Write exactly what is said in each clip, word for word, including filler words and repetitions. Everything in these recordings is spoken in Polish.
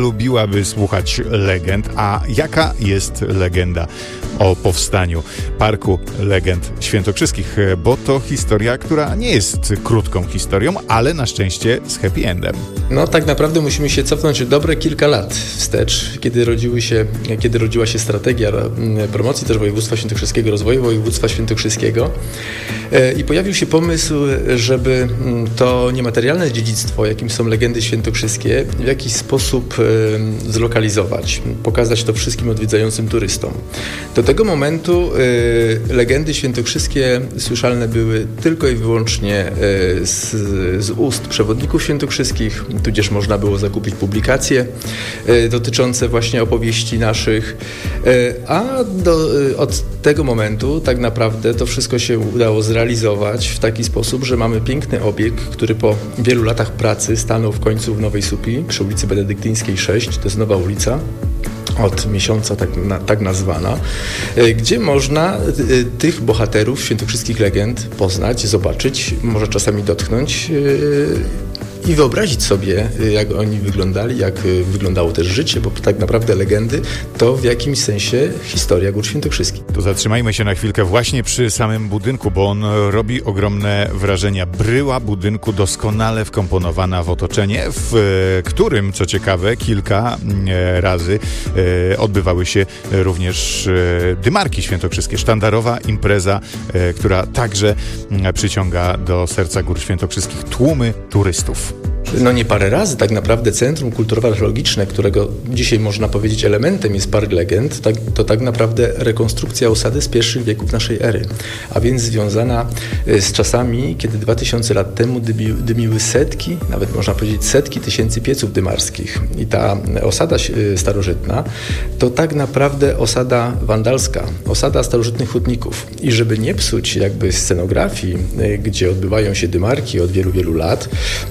lubiłaby słuchać legend. A jaka jest legenda o powstaniu Parku Legend Świętokrzyskich? Bo to historia, która nie jest krótką historią, ale na szczęście z happy endem. No tak naprawdę musimy się cofnąć dobre kilka lat wstecz, kiedy rodziły się, kiedy rodziła się strategia promocji też województwa świętokrzyskiego, rozwoju województwa świętokrzyskiego i pojawił się pomysł, żeby to niematerialne dziedzictwo, jakim są legendy świętokrzyskie, w jakiś sposób zlokalizować, pokazać to wszystkim odwiedzającym turystom. Do tego momentu legendy świętokrzyskie słyszalne były tylko i wyłącznie z, z ust przewodników świętokrzyskich, tudzież można było zakupić publikacje dotyczące właśnie opowieści naszych, a do, od tego momentu tak naprawdę to wszystko się udało zrealizować w taki sposób, że mamy piękny obiekt, który po wielu latach pracy stanął w końcu w Nowej Słupii przy ulicy Benedyktyńskiej sześć, to jest nowa ulica, od miesiąca tak, na, tak nazwana, gdzie można tych bohaterów świętokrzyskich legend poznać, zobaczyć, może czasami dotknąć i wyobrazić sobie, jak oni wyglądali, jak wyglądało też życie, bo tak naprawdę legendy to w jakimś sensie historia Gór Świętokrzyskich. To zatrzymajmy się na chwilkę właśnie przy samym budynku, bo on robi ogromne wrażenie. Bryła budynku doskonale wkomponowana w otoczenie, w którym, co ciekawe, kilka razy odbywały się również dymarki świętokrzyskie. Sztandarowa impreza, która także przyciąga do serca Gór Świętokrzyskich tłumy turystów. No nie parę razy tak naprawdę Centrum Kulturowo-Archeologiczne, którego dzisiaj można powiedzieć elementem jest Park Legend, tak, to tak naprawdę rekonstrukcja osady z pierwszych wieków naszej ery, a więc związana z czasami, kiedy dwa tysiące lat temu dymi, dymiły setki, nawet można powiedzieć setki tysięcy pieców dymarskich. I ta osada starożytna to tak naprawdę osada wandalska, osada starożytnych hutników. I żeby nie psuć jakby scenografii, gdzie odbywają się dymarki od wielu, wielu lat,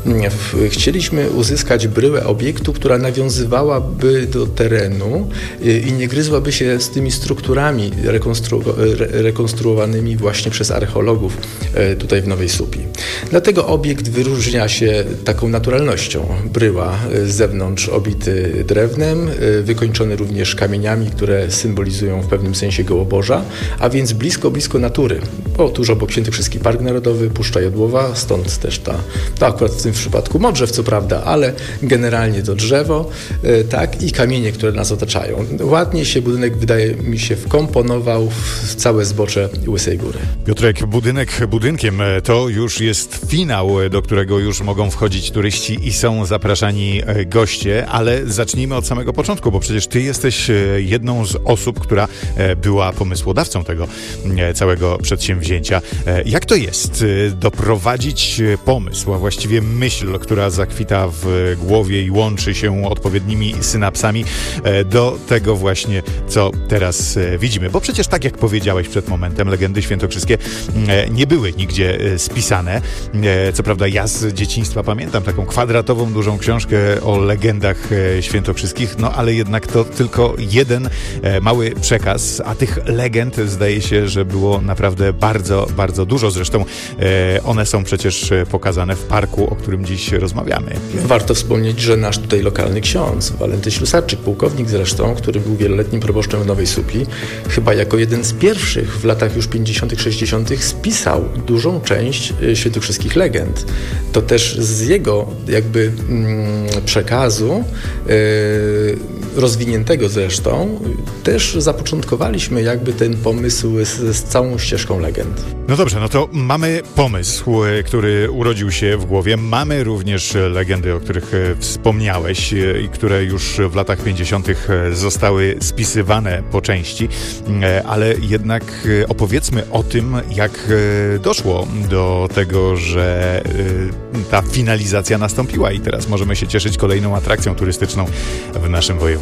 w chcieliśmy uzyskać bryłę obiektu, która nawiązywałaby do terenu i nie gryzłaby się z tymi strukturami rekonstru- rekonstruowanymi właśnie przez archeologów tutaj w Nowej Słupii. Dlatego obiekt wyróżnia się taką naturalnością. Bryła z zewnątrz obity drewnem, wykończony również kamieniami, które symbolizują w pewnym sensie gołoborza, a więc blisko, blisko natury. Bo tuż obok Świętokrzyski Park Narodowy, Puszcza Jodłowa, stąd też ta, to akurat w tym przypadku modrzew, co prawda, ale generalnie to drzewo, tak, i kamienie, które nas otaczają. Ładnie się budynek, wydaje mi się, wkomponował w całe zbocze Łysej Góry. Piotrek, budynek budynkiem, to już jest finał, do którego już mogą wchodzić turyści i są zapraszani goście, ale zacznijmy od samego początku, bo przecież ty jesteś jedną z osób, która była pomysłodawcą tego całego przedsięwzięcia. Jak to jest doprowadzić pomysł, a właściwie myśl, która zakwita w głowie i łączy się odpowiednimi synapsami do tego właśnie, co teraz widzimy. Bo przecież tak jak powiedziałeś przed momentem, legendy świętokrzyskie nie były nigdzie spisane. Co prawda ja z dzieciństwa pamiętam taką kwadratową, dużą książkę o legendach świętokrzyskich, no ale jednak to tylko jeden mały przekaz, a tych legend zdaje się, że było naprawdę bardzo, bardzo dużo. Zresztą one są przecież pokazane w parku, o którym dziś rozmawiamy. Warto wspomnieć, że nasz tutaj lokalny ksiądz, Walenty Ślusarczyk, pułkownik zresztą, który był wieloletnim proboszczem w Nowej Słupii, chyba jako jeden z pierwszych w latach już pięćdziesiątych, sześćdziesiątych spisał dużą część świętokrzyskich legend. To też z jego jakby mm, przekazu, yy, rozwiniętego zresztą, też zapoczątkowaliśmy jakby ten pomysł z, z całą ścieżką legend. No dobrze, no to mamy pomysł, który urodził się w głowie. Mamy również legendy, o których wspomniałeś i które już w latach pięćdziesiątych zostały spisywane po części, ale jednak opowiedzmy o tym, jak doszło do tego, że ta finalizacja nastąpiła i teraz możemy się cieszyć kolejną atrakcją turystyczną w naszym województwie.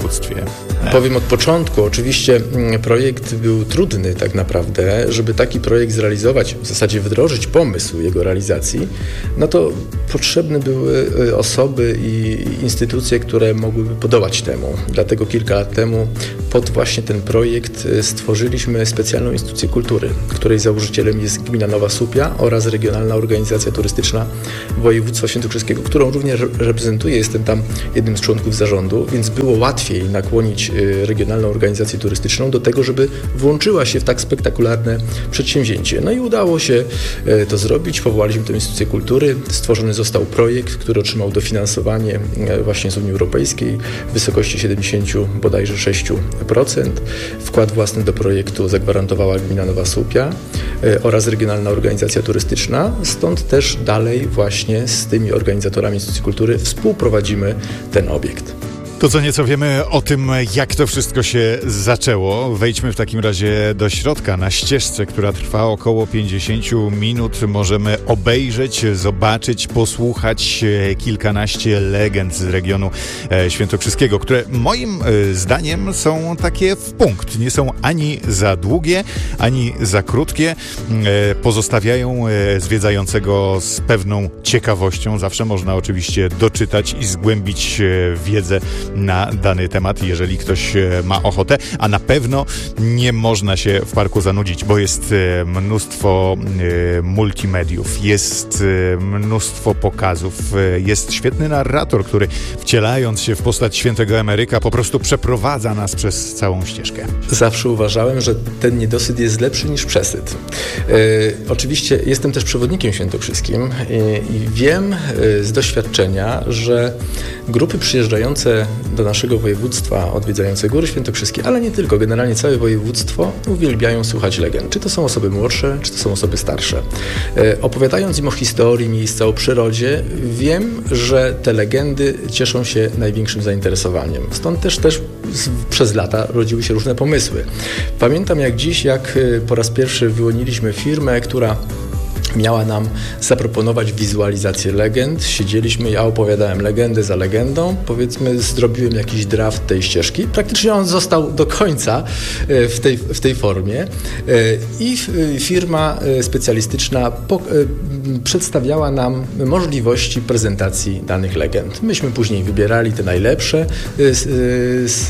województwie. Powiem od początku. Oczywiście projekt był trudny tak naprawdę. Żeby taki projekt zrealizować, w zasadzie wdrożyć pomysł jego realizacji, no to potrzebne były osoby i instytucje, które mogłyby podołać temu. Dlatego kilka lat temu pod właśnie ten projekt stworzyliśmy specjalną instytucję kultury, której założycielem jest Gmina Nowa Słupia oraz Regionalna Organizacja Turystyczna Województwa Świętokrzyskiego, którą również reprezentuję. Jestem tam jednym z członków zarządu, więc było łatwiej nakłonić Regionalną Organizację Turystyczną do tego, żeby włączyła się w tak spektakularne przedsięwzięcie. No i udało się to zrobić. Powołaliśmy tę instytucję kultury. Stworzony został projekt, który otrzymał dofinansowanie właśnie z Unii Europejskiej w wysokości siedemdziesiąt bodajże sześć procent. Wkład własny do projektu zagwarantowała Gmina Nowa Słupia oraz Regionalna Organizacja Turystyczna. Stąd też dalej właśnie z tymi organizatorami instytucji kultury współprowadzimy ten obiekt. To co nieco wiemy o tym, jak to wszystko się zaczęło. Wejdźmy w takim razie do środka. Na ścieżce, która trwa około pięćdziesiąt minut, możemy obejrzeć, zobaczyć, posłuchać kilkanaście legend z regionu świętokrzyskiego, które moim zdaniem są takie w punkt. Nie są ani za długie, ani za krótkie. Pozostawiają zwiedzającego z pewną ciekawością. Zawsze można oczywiście doczytać i zgłębić wiedzę na dany temat, jeżeli ktoś ma ochotę, a na pewno nie można się w parku zanudzić, bo jest mnóstwo multimediów, jest mnóstwo pokazów, jest świetny narrator, który wcielając się w postać świętego Emeryka po prostu przeprowadza nas przez całą ścieżkę. Zawsze uważałem, że ten niedosyt jest lepszy niż przesyt. E, oczywiście jestem też przewodnikiem świętokrzyskim i, i wiem z doświadczenia, że grupy przyjeżdżające do naszego województwa, odwiedzające Góry Świętokrzyskie, ale nie tylko, generalnie całe województwo uwielbiają słuchać legend. Czy to są osoby młodsze, czy to są osoby starsze. E, opowiadając im o historii miejsca, o przyrodzie, wiem, że te legendy cieszą się największym zainteresowaniem. Stąd też, też z, przez lata rodziły się różne pomysły. Pamiętam jak dziś, jak po raz pierwszy wyłoniliśmy firmę, która miała nam zaproponować wizualizację legend. Siedzieliśmy, ja opowiadałem legendę za legendą. Powiedzmy, zrobiłem jakiś draft tej ścieżki. Praktycznie on został do końca w tej, w tej formie. I firma specjalistyczna po, przedstawiała nam możliwości prezentacji danych legend. Myśmy później wybierali te najlepsze, z, z,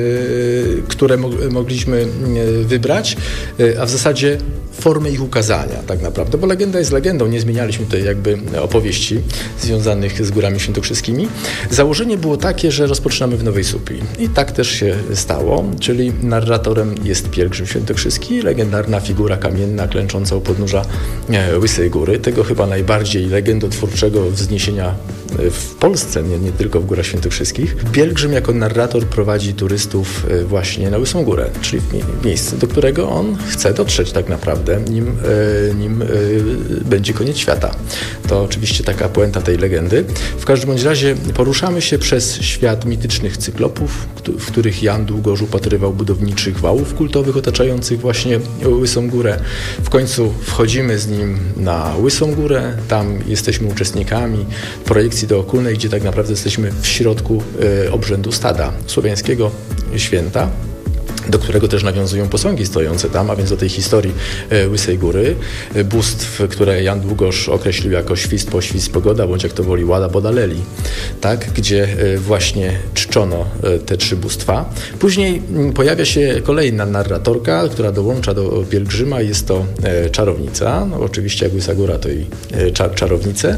które mogliśmy wybrać, a w zasadzie formę ich ukazania tak naprawdę, bo legenda jest legendą, nie zmienialiśmy tutaj jakby opowieści związanych z Górami Świętokrzyskimi. Założenie było takie, że rozpoczynamy w Nowej Słupii i tak też się stało, czyli narratorem jest pielgrzym świętokrzyski, legendarna figura kamienna klęcząca u podnóża Łysej Góry, tego chyba najbardziej legendotwórczego wzniesienia w Polsce, nie, nie tylko w Górach Świętokrzyskich. Pielgrzym jako narrator prowadzi turystów właśnie na Łysą Górę, czyli w miejsce, do którego on chce dotrzeć tak naprawdę, nim, nim będzie koniec świata. To oczywiście taka puenta tej legendy. W każdym bądź razie poruszamy się przez świat mitycznych cyklopów, w których Jan Długosz upatrywał budowniczych wałów kultowych otaczających właśnie Łysą Górę. W końcu wchodzimy z nim na Łysą Górę, tam jesteśmy uczestnikami projekcji dookulnej, gdzie tak naprawdę jesteśmy w środku obrzędu stada słowiańskiego święta, do którego też nawiązują posągi stojące tam, a więc do tej historii Łysej Góry, bóstw, które Jan Długosz określił jako świst, poświst, pogoda, bądź jak to woli, łada, boda, leli, tak, gdzie właśnie czczono te trzy bóstwa. Później pojawia się kolejna narratorka, która dołącza do pielgrzyma, jest to czarownica, no oczywiście jak Łysa Góra to i czar, czarownice.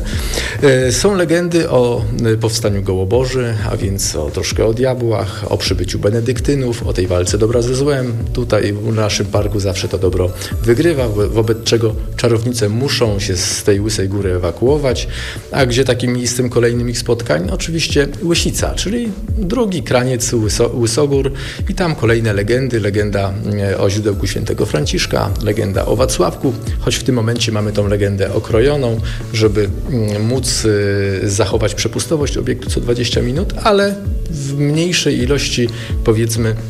Są legendy o powstaniu Gołoboży, a więc o troszkę o diabłach, o przybyciu benedyktynów, o tej walce dobra ze złem. Tutaj w naszym parku zawsze to dobro wygrywa, wobec czego czarownice muszą się z tej Łysej Góry ewakuować, a gdzie takim miejscem kolejnym ich spotkań? Oczywiście Łysica, czyli drugi kraniec Łyso, Łysogór i tam kolejne legendy, legenda o źródełku świętego Franciszka, legenda o Wacławku, choć w tym momencie mamy tą legendę okrojoną, żeby móc zachować przepustowość obiektu co dwadzieścia minut, ale w mniejszej ilości, powiedzmy,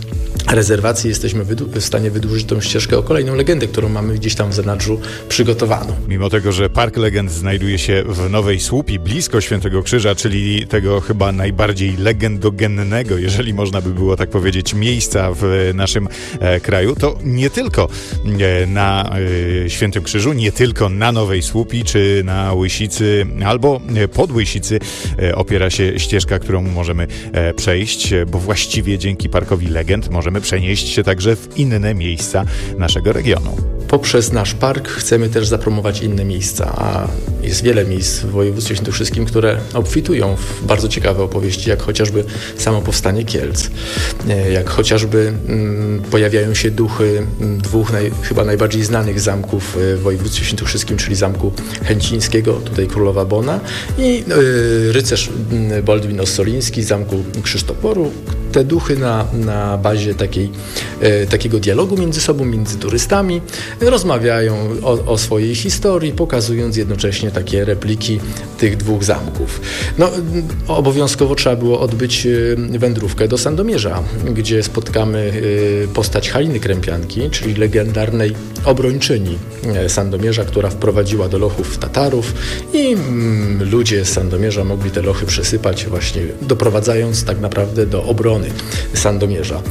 rezerwacji jesteśmy wydu- w stanie wydłużyć tą ścieżkę o kolejną legendę, którą mamy gdzieś tam w zanadrzu przygotowaną. Mimo tego, że Park Legend znajduje się w Nowej Słupii, blisko Świętego Krzyża, czyli tego chyba najbardziej legendogennego, jeżeli można by było tak powiedzieć, miejsca w naszym e, kraju, to nie tylko e, na e, Świętym Krzyżu, nie tylko na Nowej Słupii, czy na Łysicy, albo pod Łysicy e, opiera się ścieżka, którą możemy e, przejść, bo właściwie dzięki Parkowi Legend możemy przenieść się także w inne miejsca naszego regionu. Poprzez nasz park chcemy też zapromować inne miejsca, a jest wiele miejsc w województwie świętokrzyskim, które obfitują w bardzo ciekawe opowieści, jak chociażby samo powstanie Kielc, jak chociażby mm, pojawiają się duchy dwóch naj, chyba najbardziej znanych zamków w województwie świętokrzyskim, czyli zamku chęcińskiego, tutaj Królowa Bona, i y, rycerz Baldwin Ossoliński z zamku Krzysztoporu. Te duchy na, na bazie takiej, e, takiego dialogu między sobą, między turystami, rozmawiają o, o swojej historii, pokazując jednocześnie takie repliki tych dwóch zamków. No, obowiązkowo trzeba było odbyć wędrówkę do Sandomierza, gdzie spotkamy postać Haliny Krępianki, czyli legendarnej obrończyni Sandomierza, która wprowadziła do lochów Tatarów i mm, ludzie z Sandomierza mogli te lochy przesypać, właśnie doprowadzając tak naprawdę do obrony Sandomierza.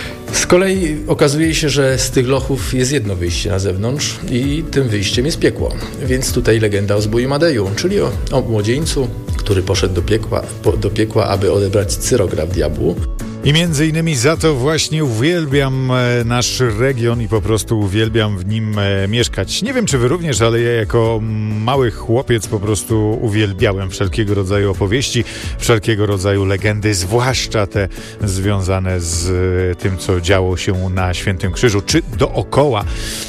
Z kolei okazuje się, że z tych lochów jest jedno wyjście na zewnątrz i tym wyjściem jest piekło. Więc tutaj legenda o zbóju Madeju, czyli o, o młodzieńcu, który poszedł do piekła, po, do piekła, aby odebrać cyrograf diabłu. I między innymi za to właśnie uwielbiam nasz region i po prostu uwielbiam w nim mieszkać. Nie wiem, czy wy również, ale ja jako mały chłopiec po prostu uwielbiałem wszelkiego rodzaju opowieści, wszelkiego rodzaju legendy, zwłaszcza te związane z tym, co działo się na Świętym Krzyżu, czy dookoła.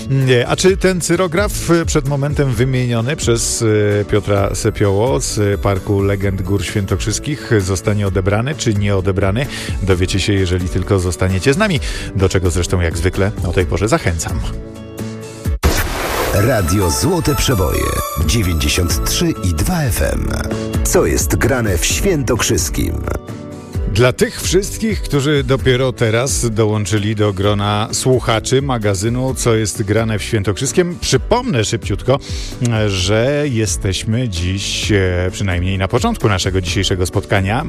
A czy ten cyrograf przed momentem wymieniony przez Piotra Sepioło z Parku Legend Gór Świętokrzyskich zostanie odebrany, czy nie odebrany? Dowiecie się, jeżeli tylko zostaniecie z nami, do czego zresztą jak zwykle o tej porze zachęcam. Radio Złote Przeboje dziewięćdziesiąt trzy i dwa F M. Co jest grane w Świętokrzyskim? Dla tych wszystkich, którzy dopiero teraz dołączyli do grona słuchaczy magazynu Co jest grane w Świętokrzyskiem, przypomnę szybciutko, że jesteśmy dziś, przynajmniej na początku naszego dzisiejszego spotkania,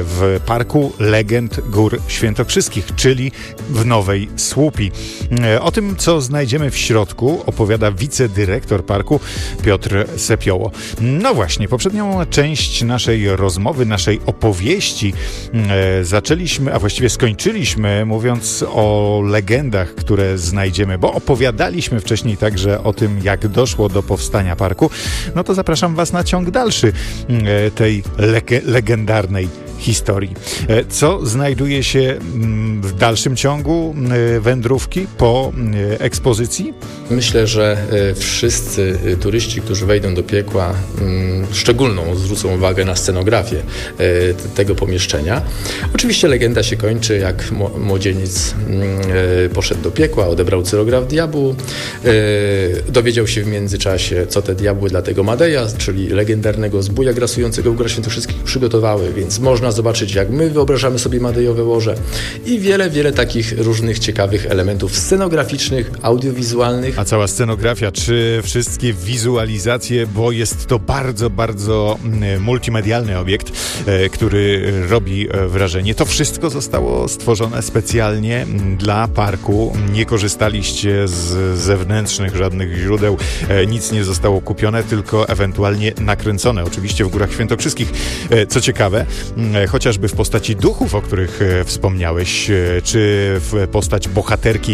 w Parku Legend Gór Świętokrzyskich, czyli w Nowej Słupii. O tym, co znajdziemy w środku, opowiada wicedyrektor parku Piotr Sepioło. No właśnie, poprzednią część naszej rozmowy, naszej opowieści zaczęliśmy, a właściwie skończyliśmy mówiąc o legendach, które znajdziemy, bo opowiadaliśmy wcześniej także o tym, jak doszło do powstania parku. No to zapraszam was na ciąg dalszy tej le- legendarnej historii. Co znajduje się w dalszym ciągu wędrówki po ekspozycji? Myślę, że wszyscy turyści, którzy wejdą do piekła, szczególną zwrócą uwagę na scenografię tego pomieszczenia. Oczywiście legenda się kończy, jak młodzieniec poszedł do piekła, odebrał cyrograf diabłu, dowiedział się w międzyczasie, co te diabły dla tego Madeja, czyli legendarnego zbója grasującego w Górach Świętokrzyskich, przygotowały, więc można zobaczyć, jak my wyobrażamy sobie Madejowe łoże i wiele, wiele takich różnych ciekawych elementów scenograficznych, audiowizualnych. A cała scenografia, czy wszystkie wizualizacje, bo jest to bardzo, bardzo multimedialny obiekt, który robi wrażenie. To wszystko zostało stworzone specjalnie dla parku. Nie korzystaliście z zewnętrznych żadnych źródeł, nic nie zostało kupione, tylko ewentualnie nakręcone. Oczywiście w Górach Świętokrzyskich. Co ciekawe, chociażby w postaci duchów, o których wspomniałeś, czy w postać bohaterki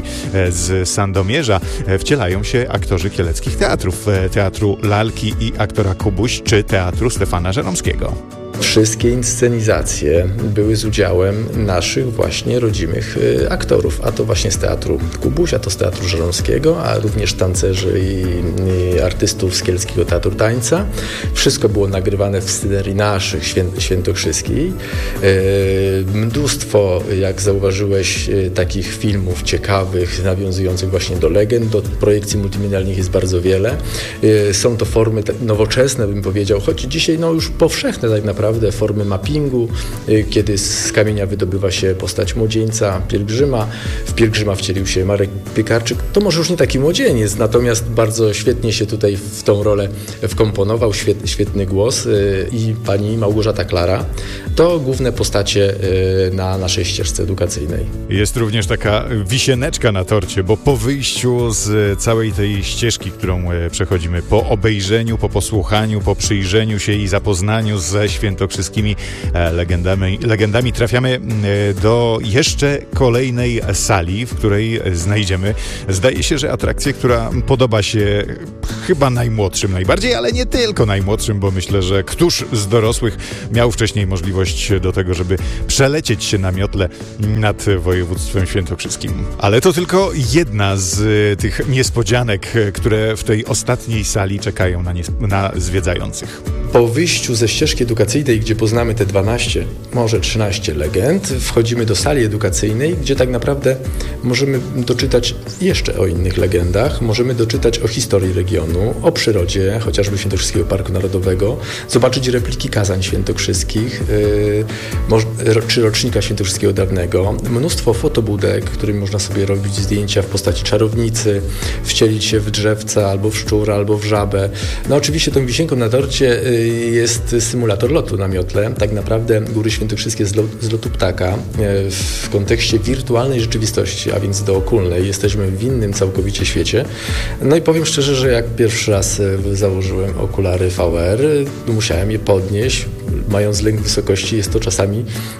z Sandomierza wcielają się aktorzy kieleckich teatrów. Teatru Lalki i aktora Kubuś, czy Teatru Stefana Żeromskiego. Wszystkie inscenizacje były z udziałem naszych właśnie rodzimych y, aktorów, a to właśnie z Teatru Kubuś, a to z Teatru Żeromskiego, a również tancerzy i, i artystów z Kielskiego Teatru Tańca. Wszystko było nagrywane w scenerii naszych świę, świętokrzyskiej. Y, mnóstwo, jak zauważyłeś, y, takich filmów ciekawych, nawiązujących właśnie do legend, do projekcji multimedialnych jest bardzo wiele. Y, są to formy te, nowoczesne, bym powiedział, choć dzisiaj no, już powszechne tak naprawdę, naprawdę formy mappingu, kiedy z kamienia wydobywa się postać młodzieńca, pielgrzyma. W pielgrzyma wcielił się Marek Piekarczyk. To może już nie taki młodzieniec, natomiast bardzo świetnie się tutaj w tą rolę wkomponował, świetny, świetny głos i pani Małgorzata Klara. To główne postacie na naszej ścieżce edukacyjnej. Jest również taka wisieneczka na torcie, bo po wyjściu z całej tej ścieżki, którą przechodzimy, po obejrzeniu, po posłuchaniu, po przyjrzeniu się i zapoznaniu ze świętokrzyskimi legendami, legendami trafiamy do jeszcze kolejnej sali, w której znajdziemy, zdaje się, że atrakcję, która podoba się chyba najmłodszym najbardziej, ale nie tylko najmłodszym, bo myślę, że któż z dorosłych miał wcześniej możliwość do tego, żeby przelecieć się na miotle nad województwem świętokrzyskim. Ale to tylko jedna z tych niespodzianek, które w tej ostatniej sali czekają na, nies- na zwiedzających. Po wyjściu ze ścieżki edukacyjnej, gdzie poznamy te dwanaście, może trzynaście legend, wchodzimy do sali edukacyjnej, gdzie tak naprawdę możemy doczytać jeszcze o innych legendach, możemy doczytać o historii regionu, o przyrodzie, chociażby Świętokrzyskiego Parku Narodowego, zobaczyć repliki kazań świętokrzyskich, yy, czy rocznika świętokrzyskiego dawnego, mnóstwo fotobudek, którymi można sobie robić zdjęcia w postaci czarownicy, wcielić się w drzewca, albo w szczura, albo w żabę. No oczywiście tą wisienką na torcie jest symulator lotu na miotle, tak naprawdę Góry Świętokrzyskie z, lot, z lotu ptaka w kontekście wirtualnej rzeczywistości, a więc dookulnej. Jesteśmy w innym całkowicie świecie. No i powiem szczerze, że jak pierwszy raz założyłem okulary V R, musiałem je podnieść. Mając lęk wysokości, jest to czasami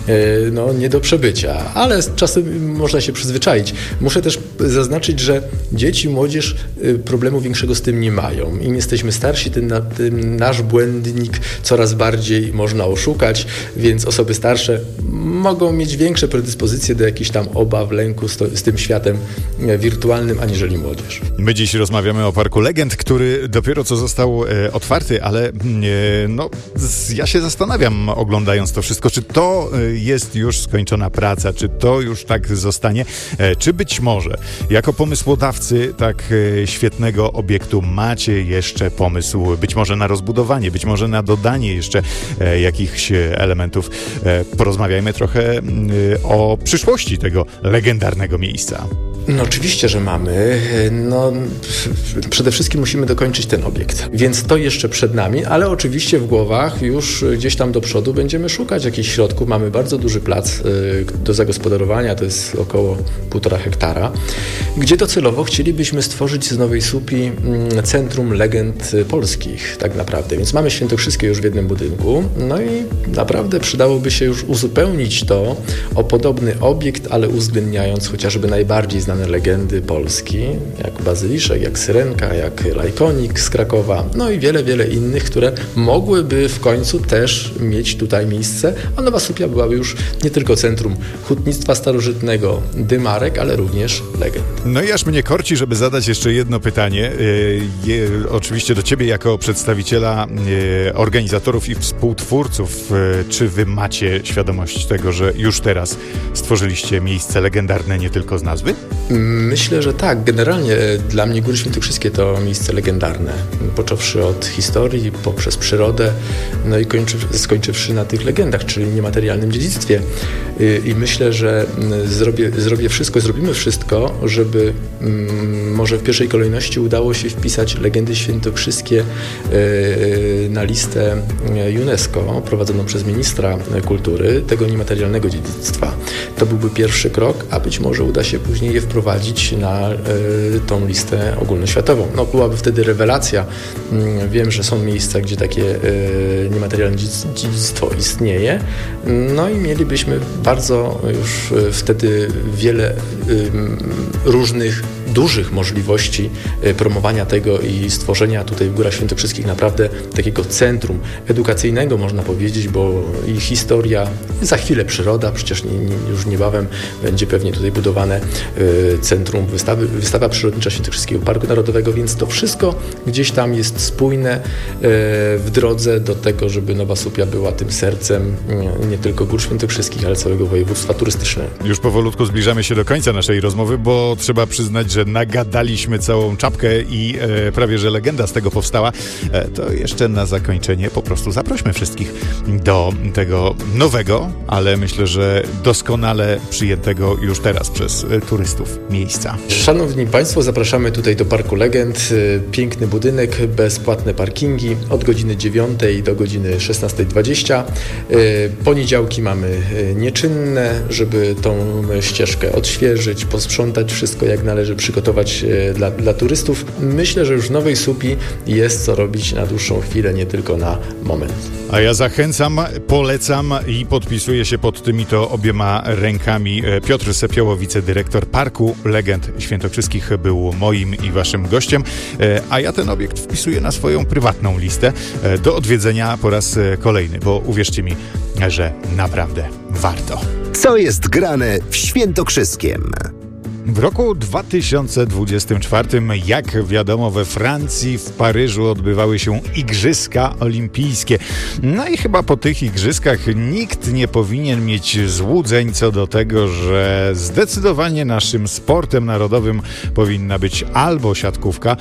no, nie do przebycia, ale czasem można się przyzwyczaić. Muszę też zaznaczyć, że dzieci, młodzież problemu większego z tym nie mają. Im jesteśmy starsi, tym, na, tym nasz błędnik coraz bardziej można oszukać, więc osoby starsze mogą mieć większe predyspozycje do jakichś tam obaw, lęku z, to, z tym światem wirtualnym, aniżeli młodzież. My dziś rozmawiamy o Parku Legend, który dopiero co został e, otwarty, ale e, no, z, ja się zastanawiam, oglądając to wszystko, czy to e, jest już skończona praca, czy to już tak zostanie, e, czy być może jako pomysłodawcy tak e, świetnego obiektu macie jeszcze pomysł, być może na rozbudowanie, być może na dodanie jeszcze e, jakichś elementów. E, porozmawiajmy trochę e, o przyszłości tego legendarnego miejsca. No oczywiście, że mamy. No, przede wszystkim musimy dokończyć ten obiekt. Więc to jeszcze przed nami, ale oczywiście w głowach już gdzieś tam do przodu będziemy szukać jakichś środków. Mamy bardzo duży plac do zagospodarowania, to jest około półtora hektara, gdzie docelowo chcielibyśmy stworzyć z Nowej Słupii Centrum Legend Polskich tak naprawdę. Więc mamy Świętokrzyskie już w jednym budynku, no i naprawdę przydałoby się już uzupełnić to o podobny obiekt, ale uwzględniając chociażby najbardziej znane legendy Polski, jak Bazyliszek, jak Syrenka, jak Lajkonik z Krakowa, no i wiele, wiele innych, które mogłyby w końcu też mieć tutaj miejsce, a Nowa Słupia byłaby już nie tylko centrum hutnictwa starożytnego, dymarek, ale również legend. No i aż mnie korci, żeby zadać jeszcze jedno pytanie, e, je, oczywiście do ciebie jako przedstawiciela e, organizatorów i współtwórców. E, czy wy macie świadomość tego, że już teraz stworzyliście miejsce legendarne nie tylko z nazwy? Myślę, że tak. Generalnie dla mnie Góry Świętokrzyskie to miejsce legendarne. Począwszy od historii, poprzez przyrodę, no i kończy, skończywszy na tych legendach, czyli niematerialnym dziedzictwie. I myślę, że zrobię, zrobię wszystko, zrobimy wszystko, żeby mm, może w pierwszej kolejności udało się wpisać legendy świętokrzyskie yy, na listę UNESCO prowadzoną przez ministra kultury tego niematerialnego dziedzictwa. To byłby pierwszy krok, a być może uda się później je wprowadzić na y, tą listę ogólnoświatową. No byłaby wtedy rewelacja. Y, wiem, że są miejsca, gdzie takie y, niematerialne dziedzictwo istnieje. No i mielibyśmy bardzo już y, wtedy wiele y, różnych dużych możliwości y, promowania tego i stworzenia tutaj w Górach Świętokrzyskich naprawdę takiego centrum edukacyjnego, można powiedzieć, bo i historia, za chwilę przyroda, przecież nie, nie, już Już niebawem będzie pewnie tutaj budowane centrum wystawy, wystawa przyrodnicza Świętokrzyskiego Parku Narodowego, więc to wszystko gdzieś tam jest spójne w drodze do tego, żeby Nowa Słupia była tym sercem nie tylko Gór Świętokrzyskich, ale całego województwa turystycznego. Już powolutku zbliżamy się do końca naszej rozmowy, bo trzeba przyznać, że nagadaliśmy całą czapkę i e, prawie że legenda z tego powstała. E, to jeszcze na zakończenie po prostu zaprośmy wszystkich do tego nowego, ale myślę, że doskonale przyjętego już teraz przez e, turystów miejsca. Szanowni Państwo, zapraszamy tutaj do Parku Legend. Piękny budynek, bezpłatne parkingi od godziny dziewiątej do godziny szesnastej dwadzieścia. Poniedziałki mamy nieczynne, żeby tą ścieżkę odświeżyć, posprzątać wszystko jak należy, przygotować dla, dla turystów. Myślę, że już w Nowej Słupii jest co robić na dłuższą chwilę, nie tylko na moment. A ja zachęcam, polecam i podpisuję się pod tymi to obiema rękami. Piotr Sepioło, wicedyrektor Parku Legend Świętokrzyskich, był moim i waszym gościem, a ja ten obiekt wpisuję na swoją prywatną listę do odwiedzenia po raz kolejny, bo uwierzcie mi, że naprawdę warto. Co jest grane w Świętokrzyskiem? W roku dwa tysiące dwudziestym czwartym, jak wiadomo, we Francji, w Paryżu odbywały się Igrzyska Olimpijskie. No i chyba po tych igrzyskach nikt nie powinien mieć złudzeń co do tego, że zdecydowanie naszym sportem narodowym powinna być albo siatkówka,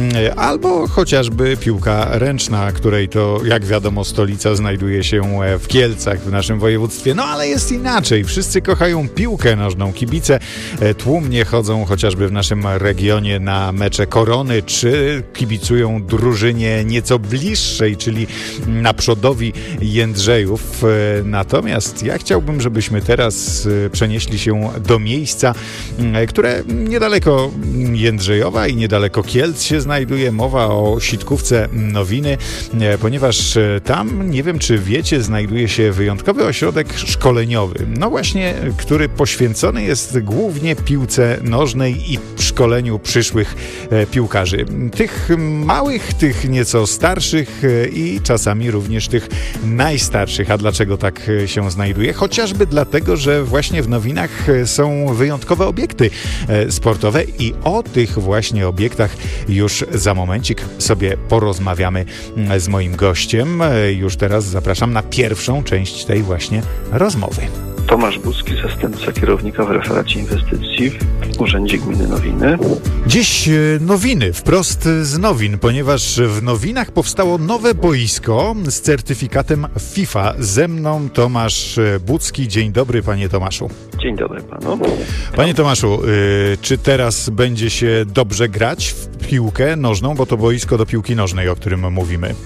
albo chociażby piłka ręczna, której to, jak wiadomo, stolica znajduje się w Kielcach, w naszym województwie. No ale jest inaczej. Wszyscy kochają piłkę nożną. Kibice tłumnie chodzą chociażby w naszym regionie na mecze Korony, czy kibicują drużynie nieco bliższej, czyli Naprzodowi Jędrzejów. Natomiast ja chciałbym, żebyśmy teraz przenieśli się do miejsca, które niedaleko Jędrzejowa i niedaleko Kielc się znajduje. Mowa o siatkówce Nowiny, ponieważ tam, nie wiem czy wiecie, znajduje się wyjątkowy ośrodek szkoleniowy. No właśnie, który poświęcony jest głównie piłce nożnej i szkoleniu przyszłych e, piłkarzy. Tych małych, tych nieco starszych e, i czasami również tych najstarszych. A dlaczego tak się znajduje? Chociażby dlatego, że właśnie w Nowinach są wyjątkowe obiekty e, sportowe i o tych właśnie obiektach już za momencik sobie porozmawiamy z moim gościem. E, już teraz zapraszam na pierwszą część tej właśnie rozmowy. Tomasz Budzki, zastępca kierownika w referacie inwestycji w Urzędzie Gminy Nowiny. Dziś Nowiny, wprost z Nowin, ponieważ w Nowinach powstało nowe boisko z certyfikatem FIFA. Ze mną Tomasz Budzki. Dzień dobry, panie Tomaszu. Dzień dobry panu. Panie Tomaszu, czy teraz będzie się dobrze grać w piłkę nożną, bo to boisko do piłki nożnej, o którym mówimy?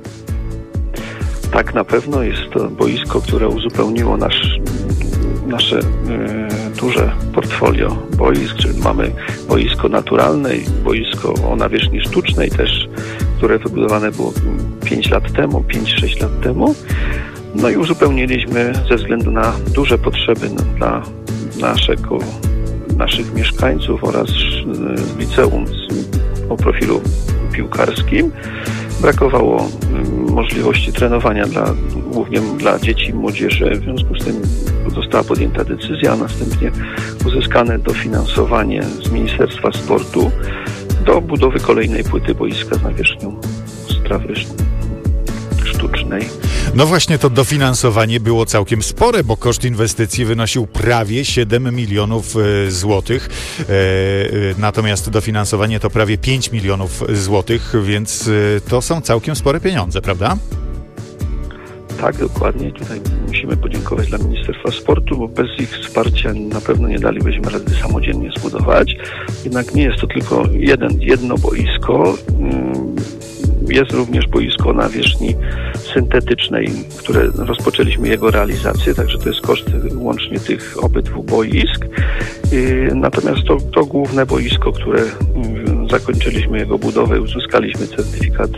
Tak, na pewno jest to boisko, które uzupełniło nasz, nasze y, duże portfolio boisk, czyli mamy boisko naturalne i boisko o nawierzchni sztucznej też, które wybudowane było pięć lat temu, pięć sześć lat temu. No i uzupełniliśmy ze względu na duże potrzeby no, dla naszego, naszych mieszkańców oraz y, liceum z, o profilu piłkarskim. Brakowało możliwości trenowania dla, głównie dla dzieci i młodzieży. W związku z tym została podjęta decyzja, a następnie uzyskane dofinansowanie z Ministerstwa Sportu do budowy kolejnej płyty boiska z nawierzchnią z trawy sztucznej. No właśnie, to dofinansowanie było całkiem spore, bo koszt inwestycji wynosił prawie siedem milionów złotych. E, natomiast dofinansowanie to prawie pięć milionów złotych, więc to są całkiem spore pieniądze, prawda? Tak, dokładnie. Tutaj musimy podziękować dla Ministerstwa Sportu, bo bez ich wsparcia na pewno nie dalibyśmy rady samodzielnie zbudować. Jednak nie jest to tylko jeden, jedno boisko. Jest również boisko na nawierzchni syntetycznej, które rozpoczęliśmy jego realizację, także to jest koszt łącznie tych obydwu boisk. Natomiast to, to główne boisko, które zakończyliśmy jego budowę, uzyskaliśmy certyfikat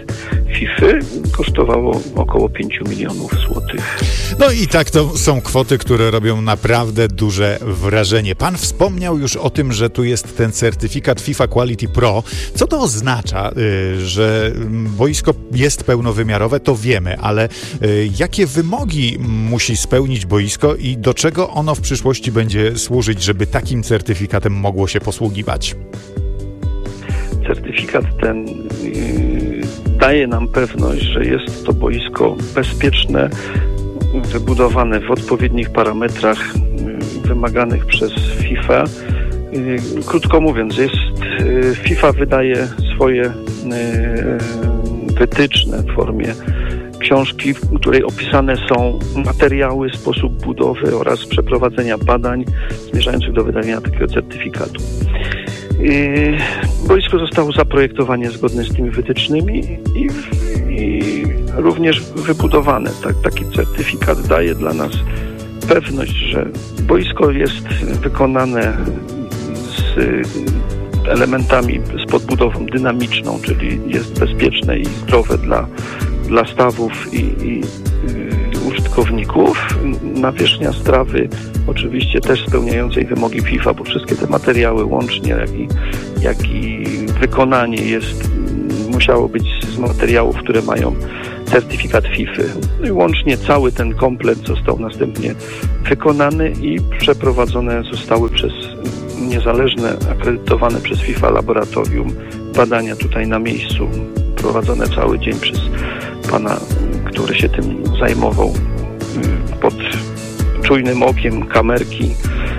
FIFA kosztowało około pięć milionów złotych. No i tak to są kwoty, które robią naprawdę duże wrażenie. Pan wspomniał już o tym, że tu jest ten certyfikat FIFA Quality Pro. Co to oznacza, że boisko jest pełnowymiarowe, to wiemy, ale jakie wymogi musi spełnić boisko i do czego ono w przyszłości będzie służyć, żeby takim certyfikatem mogło się posługiwać? Certyfikat ten yy, daje nam pewność, że jest to boisko bezpieczne, wybudowane w odpowiednich parametrach yy, wymaganych przez FIFA. Yy, krótko mówiąc, jest, yy, FIFA wydaje swoje yy, wytyczne w formie książki, w której opisane są materiały, sposób budowy oraz przeprowadzenia badań zmierzających do wydania takiego certyfikatu. Yy, boisko zostało zaprojektowane zgodnie z tymi wytycznymi i, i również wybudowane. Tak, taki certyfikat daje dla nas pewność, że boisko jest wykonane z elementami, z podbudową dynamiczną, czyli jest bezpieczne i zdrowe dla, dla stawów i, i yy, użytkowników. Nawierzchnia strawy oczywiście też spełniającej wymogi FIFA, bo wszystkie te materiały łącznie, jak i, jak i wykonanie jest, musiało być z materiałów, które mają certyfikat FIFA. No i łącznie cały ten komplet został następnie wykonany i przeprowadzone zostały przez niezależne, akredytowane przez FIFA laboratorium badania tutaj na miejscu, prowadzone cały dzień przez pana, który się tym zajmował, pod czujnym okiem kamerki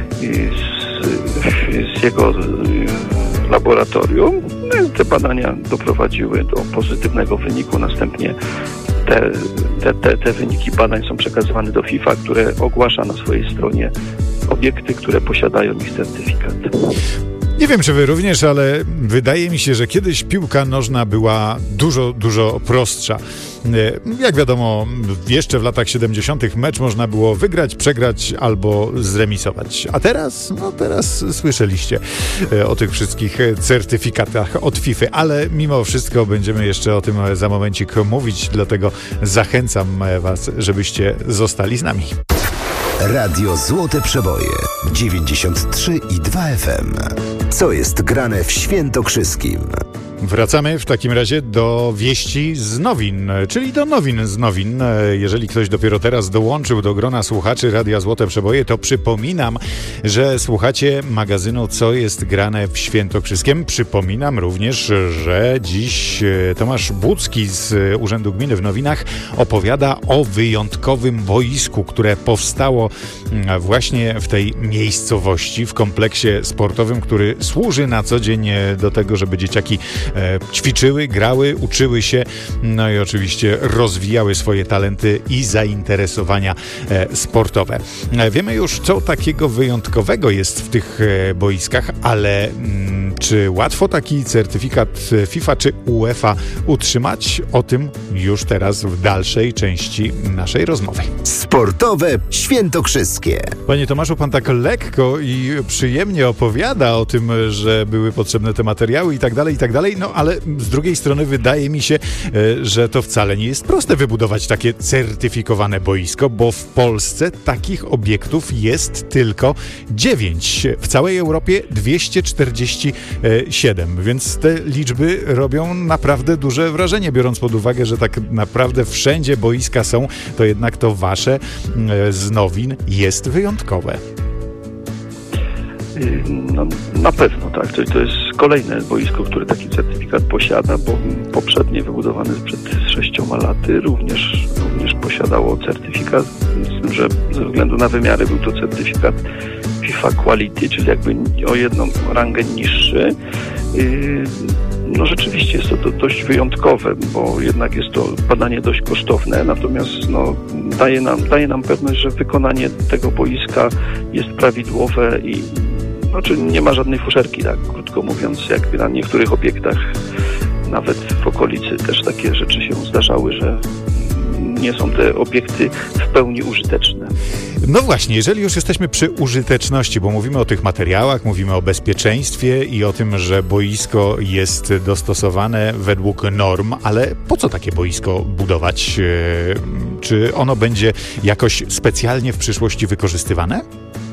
z, z jego laboratorium. Te badania doprowadziły do pozytywnego wyniku. Następnie te, te, te, te wyniki badań są przekazywane do FIFA, które ogłasza na swojej stronie obiekty, które posiadają ich certyfikat. Nie wiem, czy wy również, ale wydaje mi się, że kiedyś piłka nożna była dużo, dużo prostsza. Jak wiadomo, jeszcze w latach siedemdziesiątych mecz można było wygrać, przegrać albo zremisować. A teraz, no teraz słyszeliście o tych wszystkich certyfikatach od FIFA, ale mimo wszystko będziemy jeszcze o tym za momencik mówić, dlatego zachęcam was, żebyście zostali z nami. Radio Złote Przeboje dziewięćdziesiąt trzy i dwa F M. Co jest grane w Świętokrzyskim? Wracamy w takim razie do wieści z nowin, czyli do nowin z nowin. Jeżeli ktoś dopiero teraz dołączył do grona słuchaczy Radia Złote Przeboje, to przypominam, że słuchacie magazynu Co jest grane w Świętokrzyskiem. Przypominam również, że dziś Tomasz Budzki z Urzędu Gminy w Nowinach opowiada o wyjątkowym boisku, które powstało właśnie w tej miejscowości, w kompleksie sportowym, który służy na co dzień do tego, żeby dzieciaki ćwiczyły, grały, uczyły się, no i oczywiście rozwijały swoje talenty i zainteresowania sportowe. Wiemy już, co takiego wyjątkowego jest w tych boiskach, ale mm, czy łatwo taki certyfikat FIFA czy UEFA utrzymać? O tym już teraz w dalszej części naszej rozmowy. Sportowe Świętokrzyskie. Panie Tomaszu, pan tak lekko i przyjemnie opowiada o tym, że były potrzebne te materiały i tak dalej, i tak dalej, no ale z drugiej strony wydaje mi się, że to wcale nie jest proste wybudować takie certyfikowane boisko, bo w Polsce takich obiektów jest tylko dziewięć. W całej Europie dwieście czterdzieści siedem, więc te liczby robią naprawdę duże wrażenie, biorąc pod uwagę, że tak naprawdę wszędzie boiska są, to jednak to wasze z nowin jest wyjątkowe. No, na pewno, tak. To, to jest kolejne boisko, które taki certyfikat posiada, bo poprzednie wybudowane przed sześcioma laty również, również posiadało certyfikat, z tym, że ze względu na wymiary był to certyfikat FIFA Quality, czyli jakby o jedną rangę niższy. No rzeczywiście jest to, to dość wyjątkowe, bo jednak jest to badanie dość kosztowne, natomiast no, daje nam, daje nam pewność, że wykonanie tego boiska jest prawidłowe i znaczy nie ma żadnej fuszerki, tak krótko mówiąc, jak na niektórych obiektach, nawet w okolicy też takie rzeczy się zdarzały, że nie są te obiekty w pełni użyteczne. No właśnie, jeżeli już jesteśmy przy użyteczności, bo mówimy o tych materiałach, mówimy o bezpieczeństwie i o tym, że boisko jest dostosowane według norm, ale po co takie boisko budować? Czy ono będzie jakoś specjalnie w przyszłości wykorzystywane?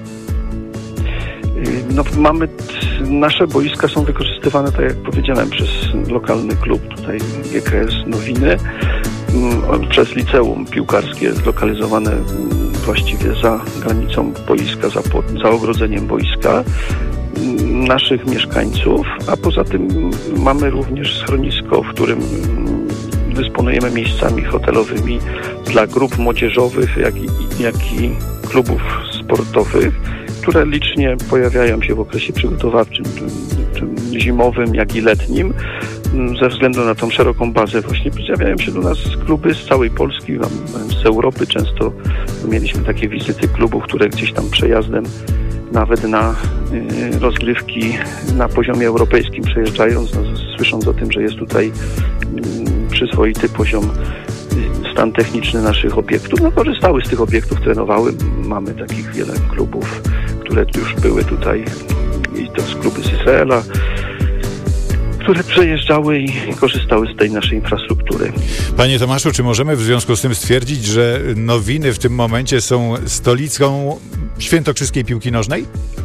No, mamy, nasze boiska są wykorzystywane, tak jak powiedziałem, przez lokalny klub tutaj G K S Nowiny, przez liceum piłkarskie zlokalizowane właściwie za granicą boiska, za, za ogrodzeniem boiska, naszych mieszkańców, a poza tym mamy również schronisko, w którym dysponujemy miejscami hotelowymi dla grup młodzieżowych, jak i, jak i klubów sportowych, które licznie pojawiają się w okresie przygotowawczym, czym, czym zimowym, jak i letnim. Ze względu na tą szeroką bazę właśnie pojawiają się do nas kluby z całej Polski, z Europy. Często mieliśmy takie wizyty klubów, które gdzieś tam przejazdem nawet na y, rozgrywki na poziomie europejskim przejeżdżając, no, słysząc o tym, że jest tutaj y, przyzwoity poziom, y, stan techniczny naszych obiektów, no korzystały z tych obiektów, trenowały. Mamy takich wiele klubów, które już były tutaj i to z kluby z Izraela, które przejeżdżały i korzystały z tej naszej infrastruktury. Panie Tomaszu, czy możemy w związku z tym stwierdzić, że Nowiny w tym momencie są stolicą świętokrzyskiej piłki nożnej?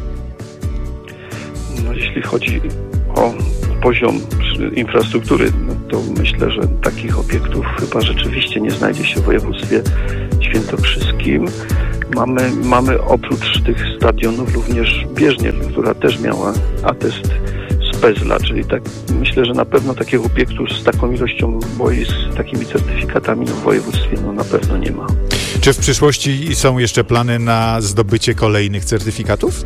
No, jeśli chodzi o poziom infrastruktury, no to myślę, że takich obiektów chyba rzeczywiście nie znajdzie się w województwie świętokrzyskim. Mamy, mamy oprócz tych stadionów również Bieżnię, która też miała atest z PEZLA, czyli tak, myślę, że na pewno takich obiektów z taką ilością boisk, z takimi certyfikatami no w województwie no na pewno nie ma. Czy w przyszłości są jeszcze plany na zdobycie kolejnych certyfikatów?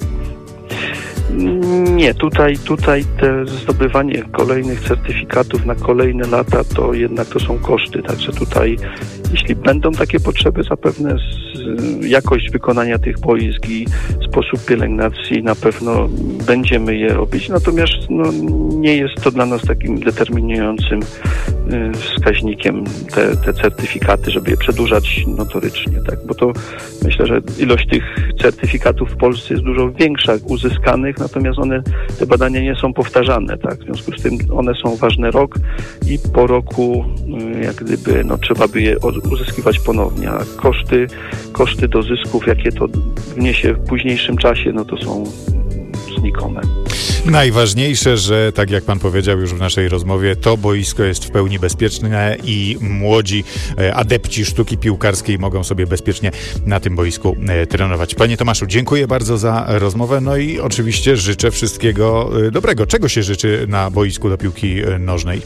Nie, tutaj, tutaj te zdobywanie kolejnych certyfikatów na kolejne lata to jednak to są koszty, także tutaj jeśli będą takie potrzeby, zapewne z, jakość wykonania tych boisk i sposób pielęgnacji na pewno będziemy je robić, natomiast no, nie jest to dla nas takim determinującym y, wskaźnikiem te, te certyfikaty, żeby je przedłużać notorycznie, tak, bo to myślę, że ilość tych certyfikatów w Polsce jest dużo większa uzyskanych, natomiast one, te badania nie są powtarzane, tak? W związku z tym one są ważne rok i po roku jak gdyby no, trzeba by je uzyskiwać ponownie, a koszty, koszty do zysków, jakie to wniesie w późniejszym czasie, no to są znikome. Najważniejsze, że tak jak pan powiedział już w naszej rozmowie, to boisko jest w pełni bezpieczne i młodzi adepci sztuki piłkarskiej mogą sobie bezpiecznie na tym boisku trenować. Panie Tomaszu, dziękuję bardzo za rozmowę, no i oczywiście życzę wszystkiego dobrego. Czego się życzy na boisku do piłki nożnej?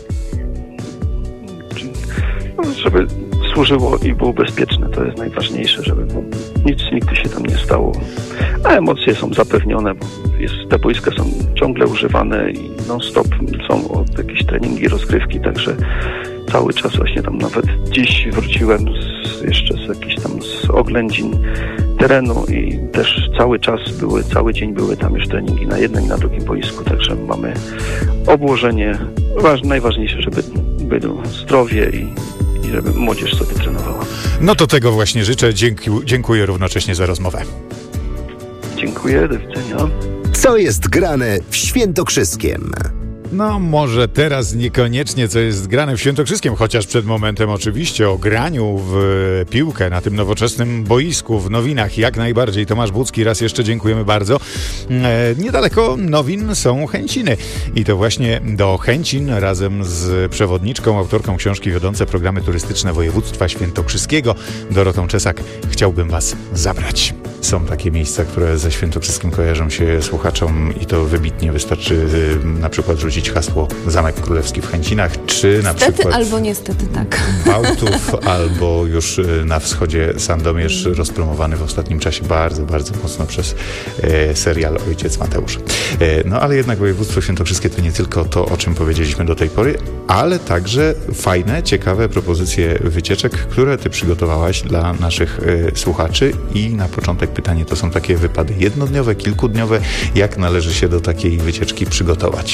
Żeby służyło i było bezpieczne, to jest najważniejsze, żeby nic nigdy się tam nie stało. A emocje są zapewnione, bo jest, te boiska są ciągle używane i non-stop są od jakieś treningi, rozgrywki, także cały czas właśnie tam nawet dziś wróciłem z, jeszcze z jakichś tam z oględzin terenu i też cały czas były, cały dzień były tam już treningi na jednym i na drugim boisku, także mamy obłożenie, ważne, najważniejsze, żeby było zdrowie i i żeby młodzież sobie trenowała. No to tego właśnie życzę. Dzięki, dziękuję równocześnie za rozmowę. Dziękuję, do widzenia. Co jest grane w Świętokrzyskiem? No może teraz niekoniecznie co jest grane w Świętokrzyskiem, chociaż przed momentem oczywiście o graniu w piłkę na tym nowoczesnym boisku w Nowinach jak najbardziej. Tomasz Budzki, raz jeszcze dziękujemy bardzo. E, niedaleko Nowin są Chęciny i to właśnie do Chęcin razem z przewodniczką, autorką książki Wiodące programy turystyczne województwa świętokrzyskiego Dorotą Czesak chciałbym was zabrać. Są takie miejsca, które ze Świętokrzyskiem kojarzą się słuchaczom i to wybitnie. Wystarczy y, na przykład rzucić hasło Zamek Królewski w Chęcinach, czy na Stety przykład albo niestety tak. Bałtów, albo już y, na wschodzie Sandomierz, rozpromowany w ostatnim czasie bardzo, bardzo mocno przez y, serial Ojciec Mateusz. Y, no ale jednak województwo świętokrzyskie to nie tylko to, o czym powiedzieliśmy do tej pory, ale także fajne, ciekawe propozycje wycieczek, które ty przygotowałaś dla naszych y, słuchaczy i na początek pytanie, to są takie wypady jednodniowe, kilkudniowe. Jak należy się do takiej wycieczki przygotować?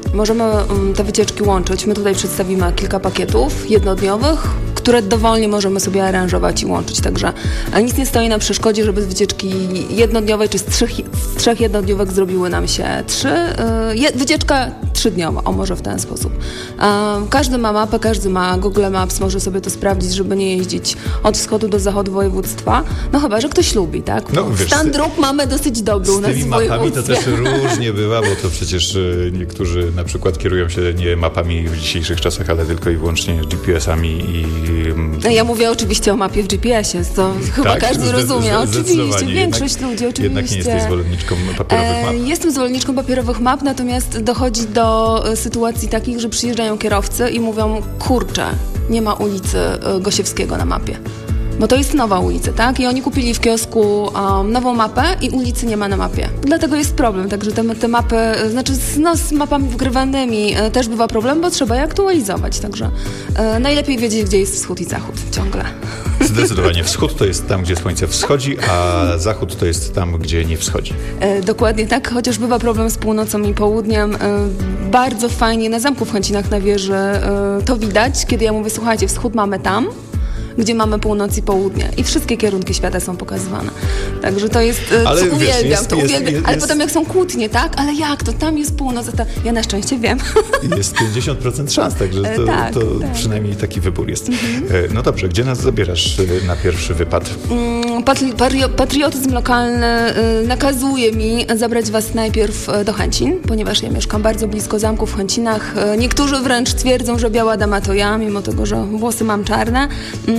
Możemy um, te wycieczki łączyć. My tutaj przedstawimy kilka pakietów jednodniowych, które dowolnie możemy sobie aranżować i łączyć. Także nic nie stoi na przeszkodzie, żeby z wycieczki jednodniowej, czy z trzech, z trzech jednodniówek zrobiły nam się trzy. Yy, wycieczka trzydniowa, o może w ten sposób. Yy, każdy ma mapę, każdy ma Google Maps, może sobie to sprawdzić, żeby nie jeździć od wschodu do zachodu województwa. No chyba, że ktoś lubi, tak? No, wiesz, stan dróg mamy dosyć dobry u nas w województwie. Z tymi mapami to też różnie bywa, bo to przecież niektórzy na przykład kierują się nie mapami w dzisiejszych czasach, ale tylko i wyłącznie G P S-ami i... No ja mówię oczywiście o mapie w G P S-ie, to chyba tak, każdy rozumie. Oczywiście, większość jednak, ludzi oczywiście. Jednak nie jesteś zwolenniczką papierowych map. E, jestem zwolenniczką papierowych map, natomiast dochodzi do sytuacji takich, że przyjeżdżają kierowcy i mówią, kurczę, nie ma ulicy Gosiewskiego na mapie. Bo to jest nowa ulica, tak? I oni kupili w kiosku um, nową mapę i ulicy nie ma na mapie. Dlatego jest problem, także te, te mapy, znaczy z, no, z mapami wgrywanymi e, też bywa problem, bo trzeba je aktualizować, także e, najlepiej wiedzieć, gdzie jest wschód i zachód ciągle. Zdecydowanie wschód to jest tam, gdzie słońce wschodzi, a zachód to jest tam, gdzie nie wschodzi. E, dokładnie tak, chociaż bywa problem z północą i południem. E, bardzo fajnie na zamku w Chęcinach na wieży e, to widać, kiedy ja mówię, słuchajcie, wschód mamy tam, gdzie mamy północ i południe. I wszystkie kierunki świata są pokazywane. Także to jest, ale co wiesz, uwielbiam, jest, to jest, uwielbiam. Jest, ale jest, potem jak są kłótnie, tak? Ale jak to? Tam jest północ, a ta... Ja na szczęście wiem. Jest pięćdziesiąt procent szans, także to, tak, to tak. przynajmniej taki wybór jest. Mhm. No dobrze, gdzie nas zabierasz na pierwszy wypad? Patri- patriotyzm lokalny nakazuje mi zabrać was najpierw do Chęcin, ponieważ ja mieszkam bardzo blisko zamku w Chęcinach. Niektórzy wręcz twierdzą, że biała dama to ja, mimo tego, że włosy mam czarne.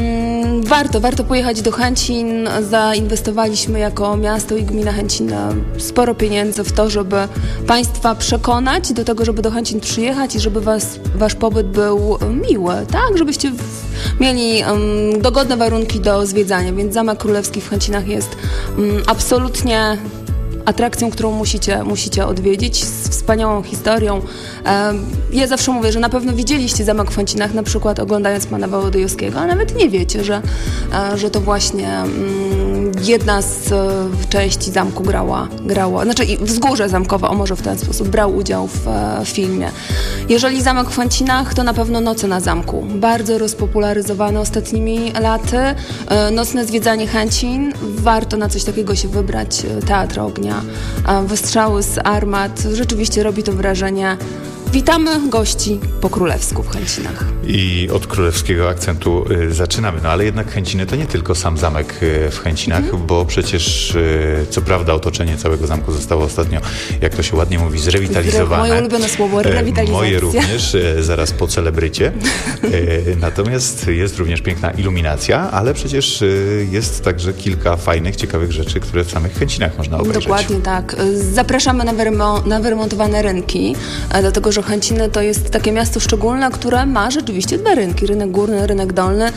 Warto, warto pojechać do Chęcin. Zainwestowaliśmy jako miasto i gmina Chęcin sporo pieniędzy w to, żeby państwa przekonać do tego, żeby do Chęcin przyjechać i żeby was, wasz pobyt był miły, tak? Żebyście w, mieli um, dogodne warunki do zwiedzania, więc Zamek Królewski w Chęcinach jest um, absolutnie atrakcją, którą musicie, musicie odwiedzić, z wspaniałą historią. Ja zawsze mówię, że na pewno widzieliście Zamek w Chęcinach, na przykład oglądając pana Wołodyjowskiego, a nawet nie wiecie, że, że to właśnie jedna z części zamku grała, grała, znaczy wzgórze zamkowe, o może w ten sposób, brał udział w filmie. Jeżeli Zamek w Chęcinach, to na pewno Noce na zamku. Bardzo rozpopularyzowane ostatnimi laty. Nocne zwiedzanie Chęcin. Warto na coś takiego się wybrać. Teatr ognia, wystrzały z armat. Rzeczywiście robi to wrażenie. Witamy gości po królewsku w Chęcinach. I od królewskiego akcentu y, zaczynamy. No ale jednak Chęciny to nie tylko sam zamek y, w Chęcinach, mm. bo przecież y, co prawda otoczenie całego zamku zostało ostatnio, jak to się ładnie mówi, zrewitalizowane. Moje ulubione słowo, rewitalizacja. Moje również, y, zaraz po celebrycie. Y, natomiast jest również piękna iluminacja, ale przecież y, jest także kilka fajnych, ciekawych rzeczy, które w samych Chęcinach można obejrzeć. Dokładnie tak. Zapraszamy na, wyremo- na wyremontowane rynki, dlatego że Chęciny to jest takie miasto szczególne, które ma rzeczywiście dwa rynki. Rynek górny, rynek dolny.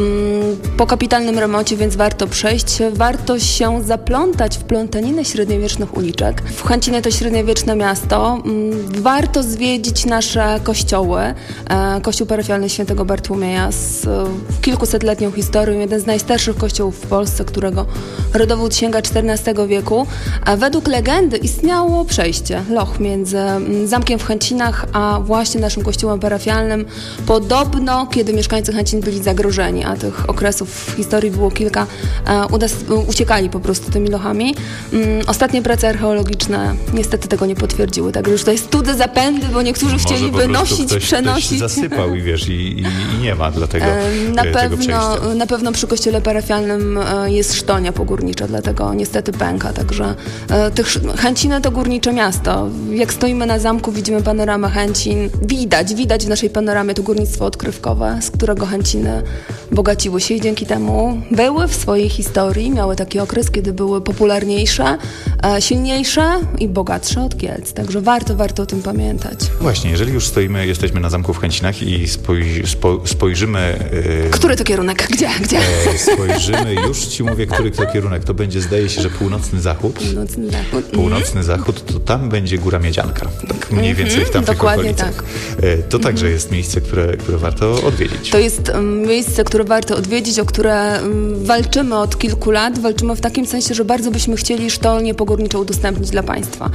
Po kapitalnym remoncie, więc warto przejść. Warto się zaplątać w plątaninę średniowiecznych uliczek. W Chęciny to średniowieczne miasto. Warto zwiedzić nasze kościoły. Kościół parafialny Świętego Bartłomieja z kilkusetletnią historią. Jeden z najstarszych kościołów w Polsce, którego rodowód sięga czternastego wieku. A według legendy istniało przejście, loch między zamkiem w Chęcinach a właśnie naszym kościołem parafialnym. Podobno, kiedy mieszkańcy Chęcin byli zagrożeni, a tych okresów w historii było kilka, udas- uciekali po prostu tymi lochami. Ostatnie prace archeologiczne niestety tego nie potwierdziły, także już to jest cudze zapędy, bo niektórzy Może chcieliby nosić, ktoś, przenosić. Ktoś zasypał i wiesz, i, i, i nie ma dlatego na tego pewno, przejścia. Na pewno przy kościele parafialnym jest sztonia pogórnicza, dlatego niestety pęka, także tych Chęciny to górnicze miasto. Jak stoimy na zamku, widzimy panoramę Chęcin. Widać, widać w naszej panoramie to górnictwo odkrywkowe, z którego Chęciny bogaciły się i dzięki temu były w swojej historii, miały taki okres, kiedy były popularniejsze, silniejsze i bogatsze od Kielc. Także warto, warto o tym pamiętać. Właśnie, jeżeli już stoimy, jesteśmy na zamku w Chęcinach i spoj- spo- spojrzymy... Yy, który to kierunek? Gdzie? Gdzie? E, spojrzymy, już ci mówię, który to kierunek. To będzie, zdaje się, że północny zachód. Północny zachód. Północny zachód, to tam będzie Góra Miedzianka. Tak mniej więcej w tamtych Dokładnie okolicach. tak. E, to także jest miejsce, które, które warto odwiedzić. To jest um, miejsce, które które warto odwiedzić, o które walczymy od kilku lat. Walczymy w takim sensie, że bardzo byśmy chcieli sztolnię pogórniczą udostępnić dla Państwa.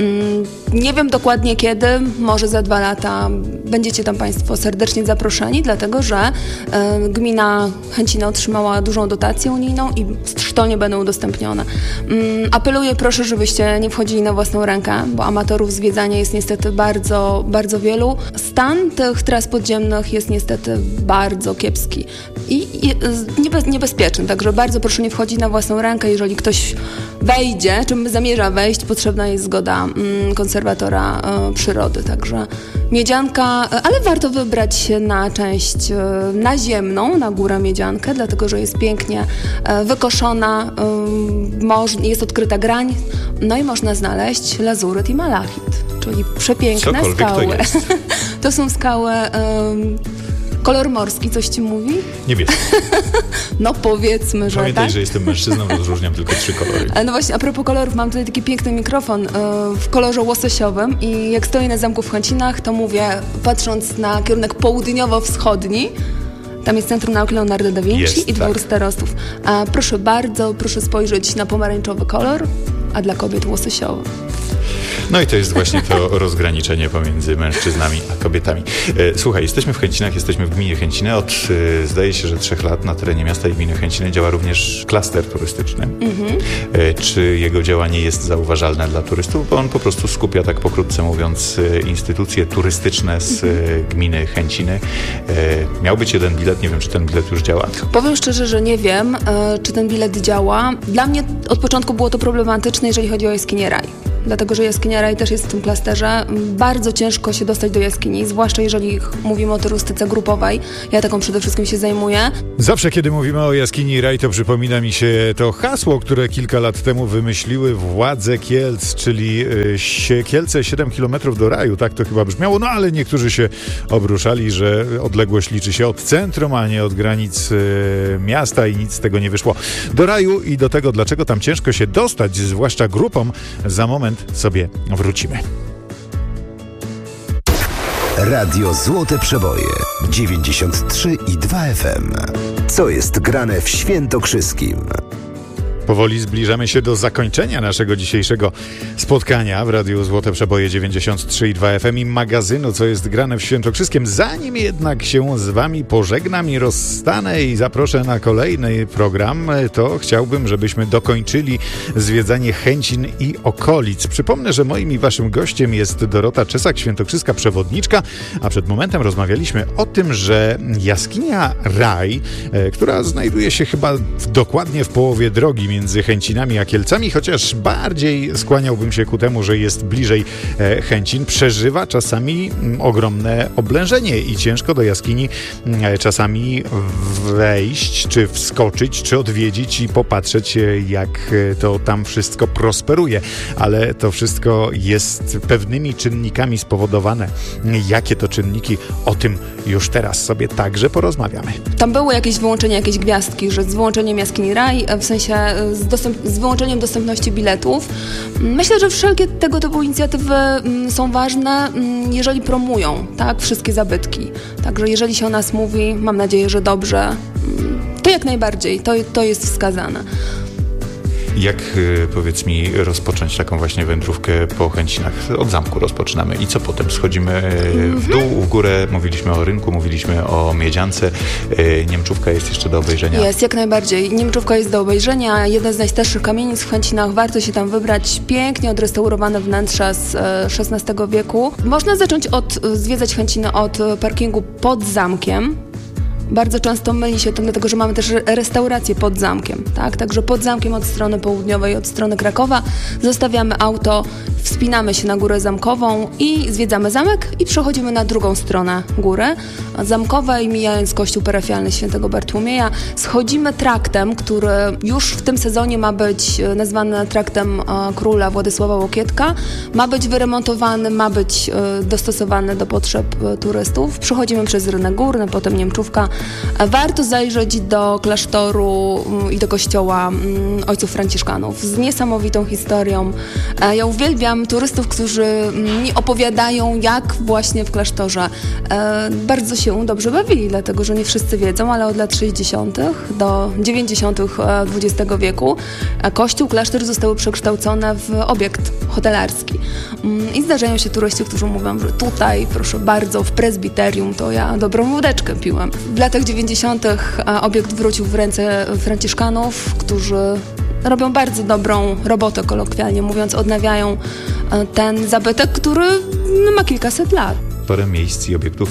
Nie wiem dokładnie kiedy, może za dwa lata będziecie tam Państwo serdecznie zaproszeni, dlatego że gmina Chęcina otrzymała dużą dotację unijną i sztolnie będą udostępnione. Apeluję, proszę, żebyście nie wchodzili na własną rękę, bo amatorów zwiedzania jest niestety bardzo, bardzo wielu. Stan tych tras podziemnych jest niestety bardzo kiepski i, i niebe, niebezpieczny, także bardzo proszę nie wchodzić na własną rękę. Jeżeli ktoś wejdzie, czym zamierza wejść, potrzebna jest zgoda mm, konserwatora y, przyrody, także Miedzianka, ale warto wybrać się na część y, naziemną, na górę Miedziankę, dlatego że jest pięknie y, wykoszona, y, moż, jest odkryta grań, no i można znaleźć lazuryt i malachit, czyli przepiękne Cokolwiek skały. To jest. To są skały... Um, kolor morski, coś ci mówi? Niebieski. No powiedzmy, że Pamiętaj, tak. że jestem mężczyzną, rozróżniam tylko trzy kolory. No właśnie, a propos kolorów, mam tutaj taki piękny mikrofon y, w kolorze łososiowym i jak stoję na zamku w Chęcinach, to mówię, patrząc na kierunek południowo-wschodni, tam jest Centrum Nauki Leonardo da Vinci jest, i Dwór tak. Starostów. A proszę bardzo, proszę spojrzeć na pomarańczowy kolor, a dla kobiet łososiowy. No i to jest właśnie to rozgraniczenie pomiędzy mężczyznami a kobietami. Słuchaj, jesteśmy w Chęcinach, jesteśmy w gminie Chęciny. Od, zdaje się, że trzech lat na terenie miasta i gminy Chęciny działa również klaster turystyczny. Mhm. Czy jego działanie jest zauważalne dla turystów? Bo on po prostu skupia, tak pokrótce mówiąc, instytucje turystyczne z mhm. gminy Chęciny. Miał być jeden bilet, nie wiem, czy ten bilet już działa. Powiem szczerze, że nie wiem, czy ten bilet działa. Dla mnie od początku było to problematyczne, jeżeli chodzi o jaskinię Raj. Dlatego, że jaskinia Raj też jest w tym klasterze. Bardzo ciężko się dostać do jaskini, zwłaszcza jeżeli mówimy o turystyce grupowej. Ja taką przede wszystkim się zajmuję. Zawsze, kiedy mówimy o jaskini Raj, to przypomina mi się to hasło, które kilka lat temu wymyśliły władze Kielc, czyli y, Kielce siedem kilometrów do raju. Tak to chyba brzmiało, no ale niektórzy się obruszali, że odległość liczy się od centrum, a nie od granic y, miasta i nic z tego nie wyszło. Do raju i do tego, dlaczego tam ciężko się dostać, zwłaszcza grupom, za moment sobie wrócimy. Radio Złote Przeboje dziewięćdziesiąt trzy i dwa F M. Co jest grane w Świętokrzyskim? Powoli zbliżamy się do zakończenia naszego dzisiejszego spotkania w Radiu Złote Przeboje dziewięćdziesiąt trzy i dwa F M i magazynu, co jest grane w Świętokrzyskiem. Zanim jednak się z wami pożegnam i rozstanę i zaproszę na kolejny program, to chciałbym, żebyśmy dokończyli zwiedzanie Chęcin i okolic. Przypomnę, że moim i waszym gościem jest Dorota Czesak, świętokrzyska przewodniczka, a przed momentem rozmawialiśmy o tym, że jaskinia Raj, która znajduje się chyba dokładnie w połowie drogi między Chęcinami a Kielcami, chociaż bardziej skłaniałbym się ku temu, że jest bliżej e, Chęcin, przeżywa czasami m, ogromne oblężenie i ciężko do jaskini e, czasami wejść, czy wskoczyć, czy odwiedzić i popatrzeć, e, jak e, to tam wszystko prosperuje. Ale to wszystko jest pewnymi czynnikami spowodowane. Jakie to czynniki? O tym już teraz sobie także porozmawiamy. Tam było jakieś wyłączenie, jakieś gwiazdki, że z wyłączeniem jaskini Raj, w sensie z, dostęp, z wyłączeniem dostępności biletów. Myślę, że wszelkie tego typu inicjatywy mm, są ważne, mm, jeżeli promują, tak, wszystkie zabytki. Także jeżeli się o nas mówi, mam nadzieję, że dobrze, mm, to jak najbardziej, to, to jest wskazane. Jak, powiedz mi, rozpocząć taką właśnie wędrówkę po Chęcinach? Od zamku rozpoczynamy i co potem? Schodzimy w dół, w górę, mówiliśmy o rynku, mówiliśmy o Miedziance. Niemczówka jest jeszcze do obejrzenia. Jest, jak najbardziej. Niemczówka jest do obejrzenia. Jeden z najstarszych kamienic w Chęcinach. Warto się tam wybrać. Pięknie odrestaurowane wnętrza z szesnastego wieku. Można zacząć od, zwiedzać Chęciny od parkingu pod zamkiem. Bardzo często myli się to, dlatego że mamy też restaurację pod zamkiem, tak? Także pod zamkiem od strony południowej, od strony Krakowa zostawiamy auto, wspinamy się na górę zamkową i zwiedzamy zamek i przechodzimy na drugą stronę góry zamkowej, mijając kościół parafialny Świętego Bartłomieja. Schodzimy traktem, który już w tym sezonie ma być nazwany traktem króla Władysława Łokietka. Ma być wyremontowany, ma być dostosowany do potrzeb turystów. Przechodzimy przez rynek górny, potem Niemczówka. Warto zajrzeć do klasztoru i do kościoła ojców franciszkanów z niesamowitą historią. Ja uwielbiam spotykam turystów, którzy mi opowiadają, jak właśnie w klasztorze e, bardzo się dobrze bawili, dlatego że nie wszyscy wiedzą, ale od lat sześćdziesiątych do dziewięćdziesiątych dwudziestego wieku kościół, klasztor zostały przekształcone w obiekt hotelarski. I zdarzają się turyści, którzy mówią, że tutaj, proszę bardzo, w prezbiterium to ja dobrą wódeczkę piłem. W latach dziewięćdziesiątych obiekt wrócił w ręce franciszkanów, którzy robią bardzo dobrą robotę, kolokwialnie mówiąc, odnawiają ten zabytek, który ma kilkaset lat. Parę miejsc i obiektów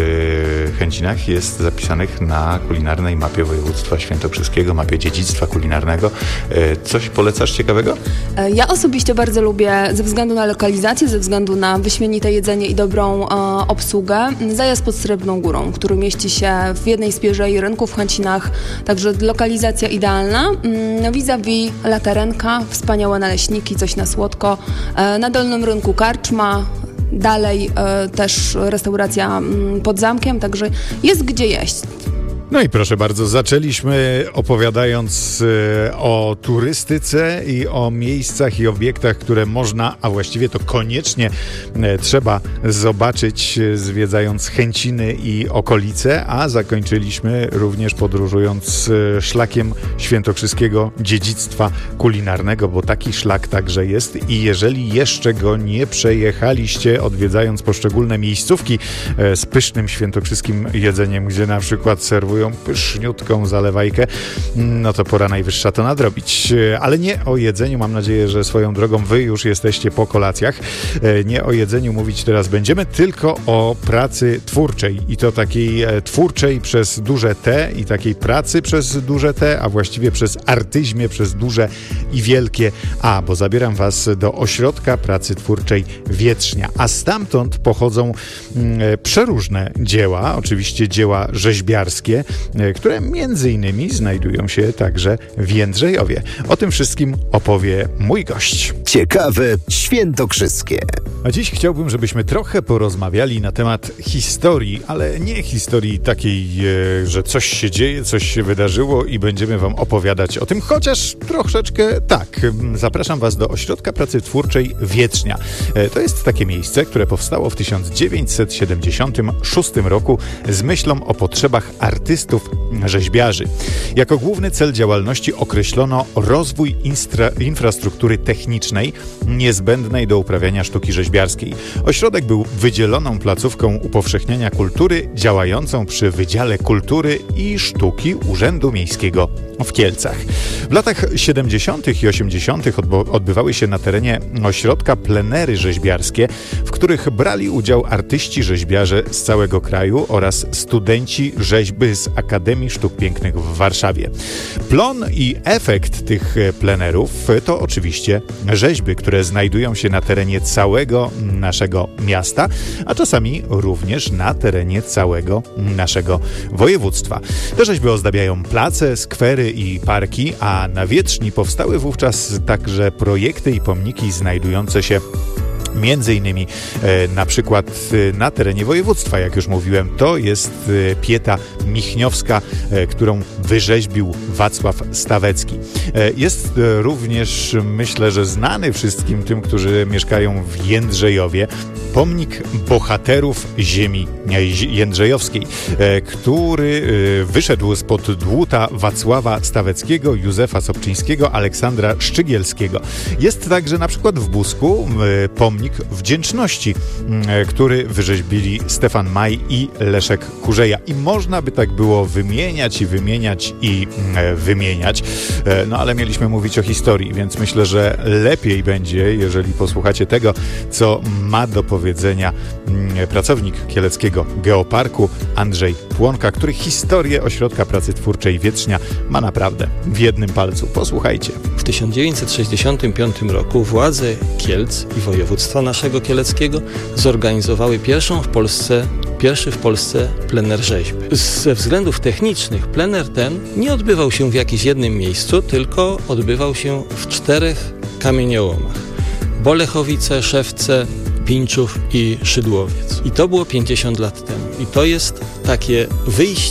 w Chęcinach jest zapisanych na kulinarnej mapie województwa świętokrzyskiego, mapie dziedzictwa kulinarnego. Coś polecasz ciekawego? Ja osobiście bardzo lubię, ze względu na lokalizację, ze względu na wyśmienite jedzenie i dobrą e, obsługę, zajazd pod Srebrną Górą, który mieści się w jednej z pierzei rynku w Chęcinach, także lokalizacja idealna. No, vis-a-vis Latarenka, wspaniałe naleśniki, coś na słodko. E, na Dolnym Rynku karczma, dalej e, też restauracja m, pod zamkiem, także jest gdzie jeść. No i proszę bardzo, zaczęliśmy opowiadając e, o turystyce i o miejscach i obiektach, które można, a właściwie to koniecznie e, trzeba zobaczyć, e, zwiedzając Chęciny i okolice, a zakończyliśmy również podróżując e, szlakiem świętokrzyskiego dziedzictwa kulinarnego, bo taki szlak także jest i jeżeli jeszcze go nie przejechaliście, odwiedzając poszczególne miejscówki e, z pysznym świętokrzyskim jedzeniem, gdzie na przykład serwują pyszniutką zalewajkę, no to pora najwyższa to nadrobić. Ale nie o jedzeniu, mam nadzieję, że swoją drogą wy już jesteście po kolacjach. Nie o jedzeniu mówić teraz będziemy, tylko o pracy twórczej i to takiej twórczej przez duże T i takiej pracy przez duże T, a właściwie przez artyzmie przez duże i wielkie A, bo zabieram was do Ośrodka Pracy Twórczej Wietrznia, a stamtąd pochodzą mm, przeróżne dzieła, oczywiście dzieła rzeźbiarskie, które między innymi znajdują się także w Jędrzejowie. O tym wszystkim opowie mój gość. Ciekawe świętokrzyskie. A dziś chciałbym, żebyśmy trochę porozmawiali na temat historii, ale nie historii takiej, że coś się dzieje, coś się wydarzyło i będziemy wam opowiadać o tym, chociaż troszeczkę tak. Zapraszam was do Ośrodka Pracy Twórczej Wietrznia. To jest takie miejsce, które powstało w tysiąc dziewięćset siedemdziesiątym szóstym roku z myślą o potrzebach artystów, rzeźbiarzy. Jako główny cel działalności określono rozwój instra- infrastruktury technicznej niezbędnej do uprawiania sztuki rzeźbiarskiej. Ośrodek był wydzieloną placówką upowszechniania kultury działającą przy Wydziale Kultury i Sztuki Urzędu Miejskiego w Kielcach. W latach siedemdziesiątych i osiemdziesiątych odbywały się na terenie ośrodka plenery rzeźbiarskie, w których brali udział artyści rzeźbiarze z całego kraju oraz studenci rzeźby z Akademii Sztuk Pięknych w Warszawie. Plon i efekt tych plenerów to oczywiście rzeźby, które znajdują się na terenie całego naszego miasta, a czasami również na terenie całego naszego województwa. Te rzeźby ozdabiają place, skwery i parki, a na Wietrzni powstały wówczas także projekty i pomniki znajdujące się między innymi e, na przykład e, na terenie województwa, jak już mówiłem, to jest e, Pieta Michniowska, e, którą wyrzeźbił Wacław Stawecki. E, jest e, również, myślę, że znany wszystkim tym, którzy mieszkają w Jędrzejowie, pomnik bohaterów ziemi jędrzejowskiej, e, który e, wyszedł spod dłuta Wacława Staweckiego, Józefa Sobczyńskiego, Aleksandra Szczygielskiego. Jest także na przykład w Busku e, pomnik Wdzięczności, który wyrzeźbili Stefan Maj i Leszek Kurzeja. I można by tak było wymieniać i wymieniać i wymieniać. No ale mieliśmy mówić o historii, więc myślę, że lepiej będzie, jeżeli posłuchacie tego, co ma do powiedzenia pracownik Kieleckiego Geoparku Andrzej Płonka, który historię Ośrodka Pracy Twórczej Wietrznia ma naprawdę w jednym palcu. Posłuchajcie. W tysiąc dziewięćset sześćdziesiątym piątym roku władze Kielc i województwa naszego kieleckiego zorganizowały pierwszą w Polsce, pierwszy w Polsce plener rzeźby. Ze względów technicznych plener ten nie odbywał się w jakimś jednym miejscu, tylko odbywał się w czterech kamieniołomach. Bolechowice, Szewce, Pińczów i Szydłowiec. I to było pięćdziesiąt lat temu. I to jest takie wyjście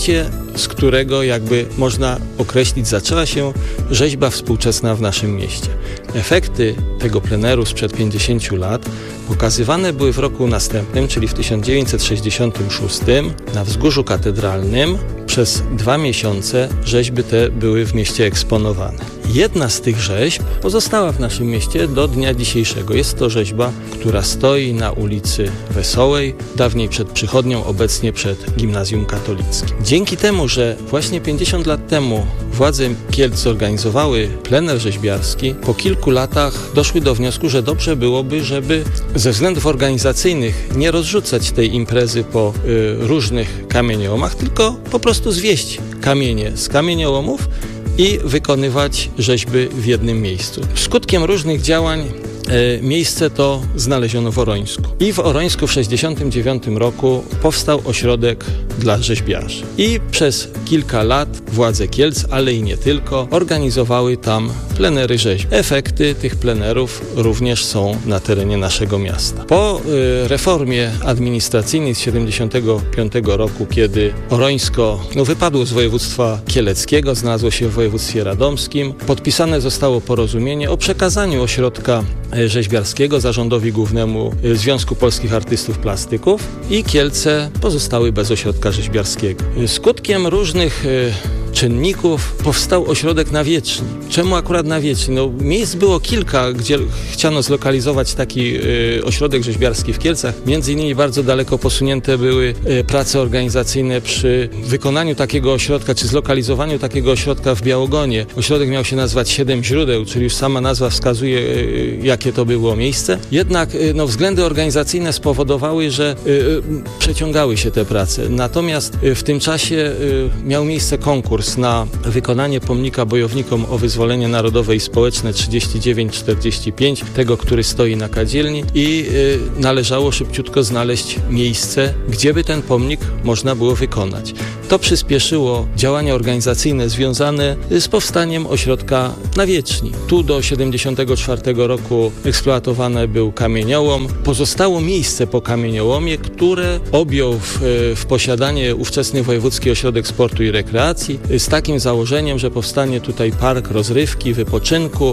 z którego jakby można określić, zaczęła się rzeźba współczesna w naszym mieście. Efekty tego pleneru sprzed pięćdziesięciu lat pokazywane były w roku następnym, czyli w tysiąc dziewięćset sześćdziesiątym szóstym na Wzgórzu Katedralnym. Przez dwa miesiące rzeźby te były w mieście eksponowane. Jedna z tych rzeźb pozostała w naszym mieście do dnia dzisiejszego. Jest to rzeźba, która stoi na ulicy Wesołej, dawniej przed przychodnią, obecnie przed Gimnazjum Katolickim. Dzięki temu, że właśnie pięćdziesiąt lat temu władze Kielc zorganizowały plener rzeźbiarski, po kilku latach doszły do wniosku, że dobrze byłoby, żeby ze względów organizacyjnych nie rozrzucać tej imprezy po y, różnych kamieniołomach, tylko po prostu zwieść kamienie z kamieniołomów i wykonywać rzeźby w jednym miejscu. Skutkiem różnych działań e, miejsce to znaleziono w Orońsku. I w Orońsku w tysiąc dziewięćset sześćdziesiątym dziewiątym roku powstał ośrodek dla rzeźbiarzy. I przez kilka lat władze Kielc, ale i nie tylko, organizowały tam plenery rzeźb. Efekty tych plenerów również są na terenie naszego miasta. Po y, reformie administracyjnej z tysiąc dziewięćset siedemdziesiątego piątego roku, kiedy Orońsko no, wypadło z województwa kieleckiego, znalazło się w województwie radomskim, podpisane zostało porozumienie o przekazaniu ośrodka rzeźbiarskiego zarządowi głównemu Związku Polskich Artystów Plastyków i Kielce pozostały bez ośrodka rzeźbiarskiego. Skutkiem różnych czynników powstał ośrodek na Wieczni. Czemu akurat na Wieczni? No, miejsc było kilka, gdzie chciano zlokalizować taki y, ośrodek rzeźbiarski w Kielcach. Między innymi bardzo daleko posunięte były y, prace organizacyjne przy wykonaniu takiego ośrodka, czy zlokalizowaniu takiego ośrodka w Białogonie. Ośrodek miał się nazywać Siedem Źródeł, czyli już sama nazwa wskazuje, y, jakie to było miejsce. Jednak y, no, względy organizacyjne spowodowały, że y, y, przeciągały się te prace. Natomiast y, w tym czasie y, miał miejsce konkurs na wykonanie pomnika bojownikom o wyzwolenie narodowe i społeczne trzydzieści dziewięć czterdzieści pięć, tego, który stoi na Kadzielni i y, należało szybciutko znaleźć miejsce, gdzie by ten pomnik można było wykonać. To przyspieszyło działania organizacyjne związane z powstaniem ośrodka na Wieczni. Tu do tysiąc dziewięćset siedemdziesiątego czwartego roku eksploatowany był kamieniołom. Pozostało miejsce po kamieniołomie, które objął w, w posiadanie ówczesny Wojewódzki Ośrodek Sportu i Rekreacji z takim założeniem, że powstanie tutaj park rozrywki, wypoczynku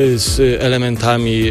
z elementami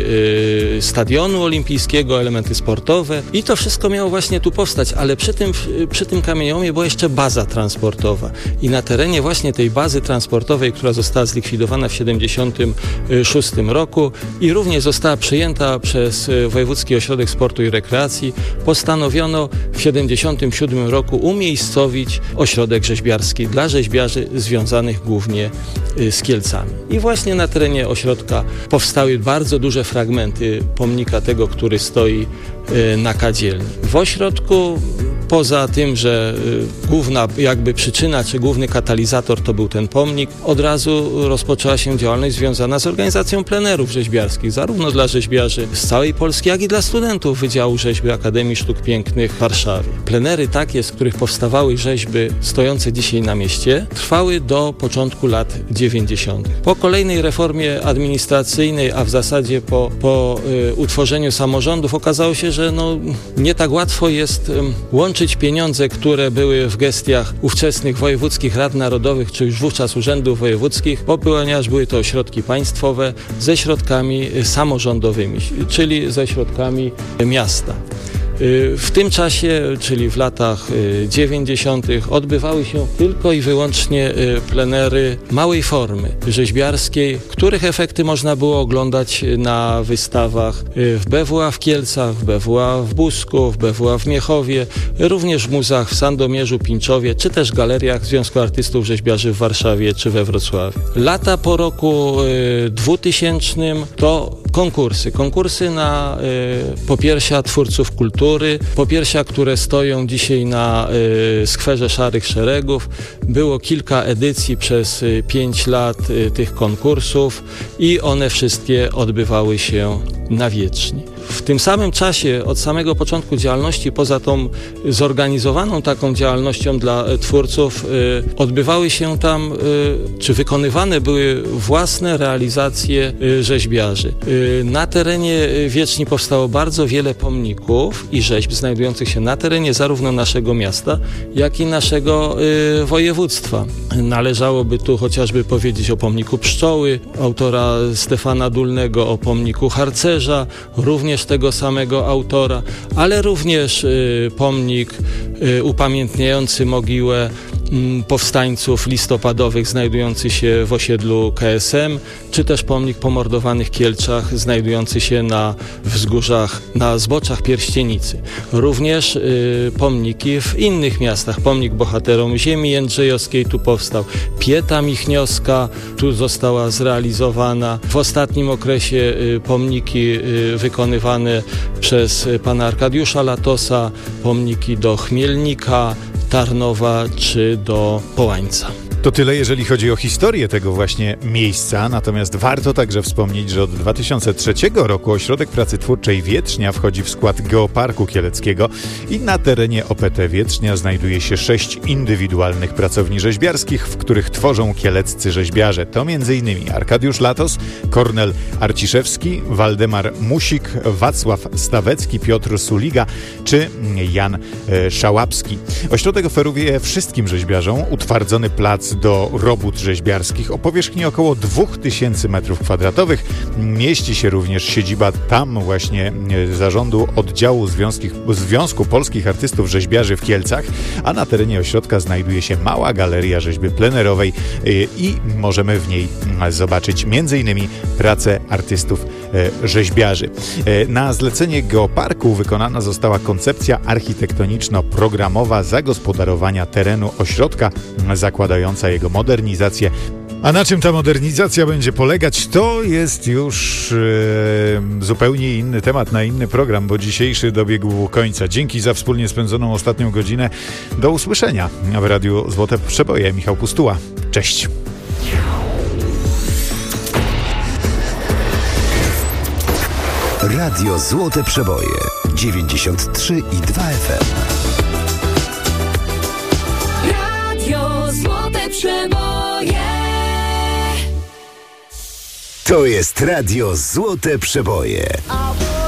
stadionu olimpijskiego, elementy sportowe i to wszystko miało właśnie tu powstać, ale przy tym, przy tym kamieniołomie była jeszcze baza transportowa i na terenie właśnie tej bazy transportowej, która została zlikwidowana w tysiąc dziewięćset siedemdziesiątym szóstym roku i również została przyjęta przez Wojewódzki Ośrodek Sportu i Rekreacji, postanowiono w tysiąc dziewięćset siedemdziesiątym siódmym roku umiejscowić ośrodek rzeźbiarski dla rzeźbiarzy związanych głównie z Kielcami. I właśnie na terenie ośrodka powstały bardzo duże fragmenty pomnika tego, który stoi na Kadzielni. W ośrodku, poza tym, że główna jakby przyczyna, czy główny katalizator to był ten pomnik, od razu rozpoczęła się działalność związana z organizacją plenerów rzeźbiarskich, zarówno dla rzeźbiarzy z całej Polski, jak i dla studentów Wydziału Rzeźby Akademii Sztuk Pięknych w Warszawie. Plenery takie, z których powstawały rzeźby stojące dzisiaj na mieście, trwały do początku lat dziewięćdziesiątych. Po kolejnej reformie administracyjnej, a w zasadzie po, po y, utworzeniu samorządów okazało się, że no, nie tak łatwo jest y, łączyć pieniądze, które były w gestiach ówczesnych wojewódzkich rad narodowych, czy już wówczas urzędów wojewódzkich, bo ponieważ były to środki państwowe, ze środkami samorządowymi, czyli ze środkami miasta. W tym czasie, czyli w latach dziewięćdziesiątych odbywały się tylko i wyłącznie plenery małej formy rzeźbiarskiej, których efekty można było oglądać na wystawach w B W A w Kielcach, w B W A w Busku, w B W A w Miechowie, również w muzeach w Sandomierzu, Pińczowie, czy też galeriach Związku Artystów Rzeźbiarzy w Warszawie czy we Wrocławiu. Lata po roku dwutysięcznym to konkursy. Konkursy na y, popiersia twórców kultury, popiersia, które stoją dzisiaj na y, skwerze Szarych Szeregów. Było kilka edycji przez y, pięć lat y, tych konkursów i one wszystkie odbywały się na Wieczni. W tym samym czasie, od samego początku działalności, poza tą zorganizowaną taką działalnością dla twórców, odbywały się tam, czy wykonywane były własne realizacje rzeźbiarzy. Na terenie Wieczni powstało bardzo wiele pomników i rzeźb znajdujących się na terenie zarówno naszego miasta, jak i naszego województwa. Należałoby tu chociażby powiedzieć o pomniku Pszczoły, autora Stefana Dulnego, o pomniku harcerza, również tego samego autora, ale również y, pomnik y, upamiętniający mogiłę y, powstańców listopadowych znajdujący się w osiedlu K S M, czy też pomnik pomordowanych Kielczach znajdujący się na wzgórzach, na zboczach Pierścienicy. Również y, pomniki w innych miastach. Pomnik bohaterom ziemi jędrzejowskiej tu powstał. Pieta Michniowska tu została zrealizowana. W ostatnim okresie y, pomniki y, wykonywane przez pana Arkadiusza Latosa, pomniki do Chmielnika, Tarnowa czy do Połańca. To tyle, jeżeli chodzi o historię tego właśnie miejsca, natomiast warto także wspomnieć, że od dwa tysiące trzeciego roku Ośrodek Pracy Twórczej Wietrznia wchodzi w skład Geoparku Kieleckiego i na terenie O P T Wietrznia znajduje się sześć indywidualnych pracowni rzeźbiarskich, w których tworzą kieleccy rzeźbiarze. To m.in. Arkadiusz Latos, Kornel Arciszewski, Waldemar Musik, Wacław Stawecki, Piotr Suliga czy Jan e, Szałapski. Ośrodek oferuje wszystkim rzeźbiarzom utwardzony plac do robót rzeźbiarskich o powierzchni około dwa tysiące metrów kwadratowych. Mieści się również siedziba tam właśnie zarządu oddziału Związki, Związku Polskich Artystów Rzeźbiarzy w Kielcach, a na terenie ośrodka znajduje się mała galeria rzeźby plenerowej i możemy w niej zobaczyć między innymi pracę artystów rzeźbiarzy. Na zlecenie Geoparku wykonana została koncepcja architektoniczno-programowa zagospodarowania terenu ośrodka, zakładająca jego modernizację. A na czym ta modernizacja będzie polegać, to jest już e, zupełnie inny temat na inny program, bo dzisiejszy dobiegł końca. Dzięki za wspólnie spędzoną ostatnią godzinę. Do usłyszenia w Radiu Złote Przeboje. Michał Pustuła. Cześć. Radio Złote Przeboje dziewięćdziesiąt trzy i dwa F M. Radio Złote Przeboje. To jest Radio Złote Przeboje.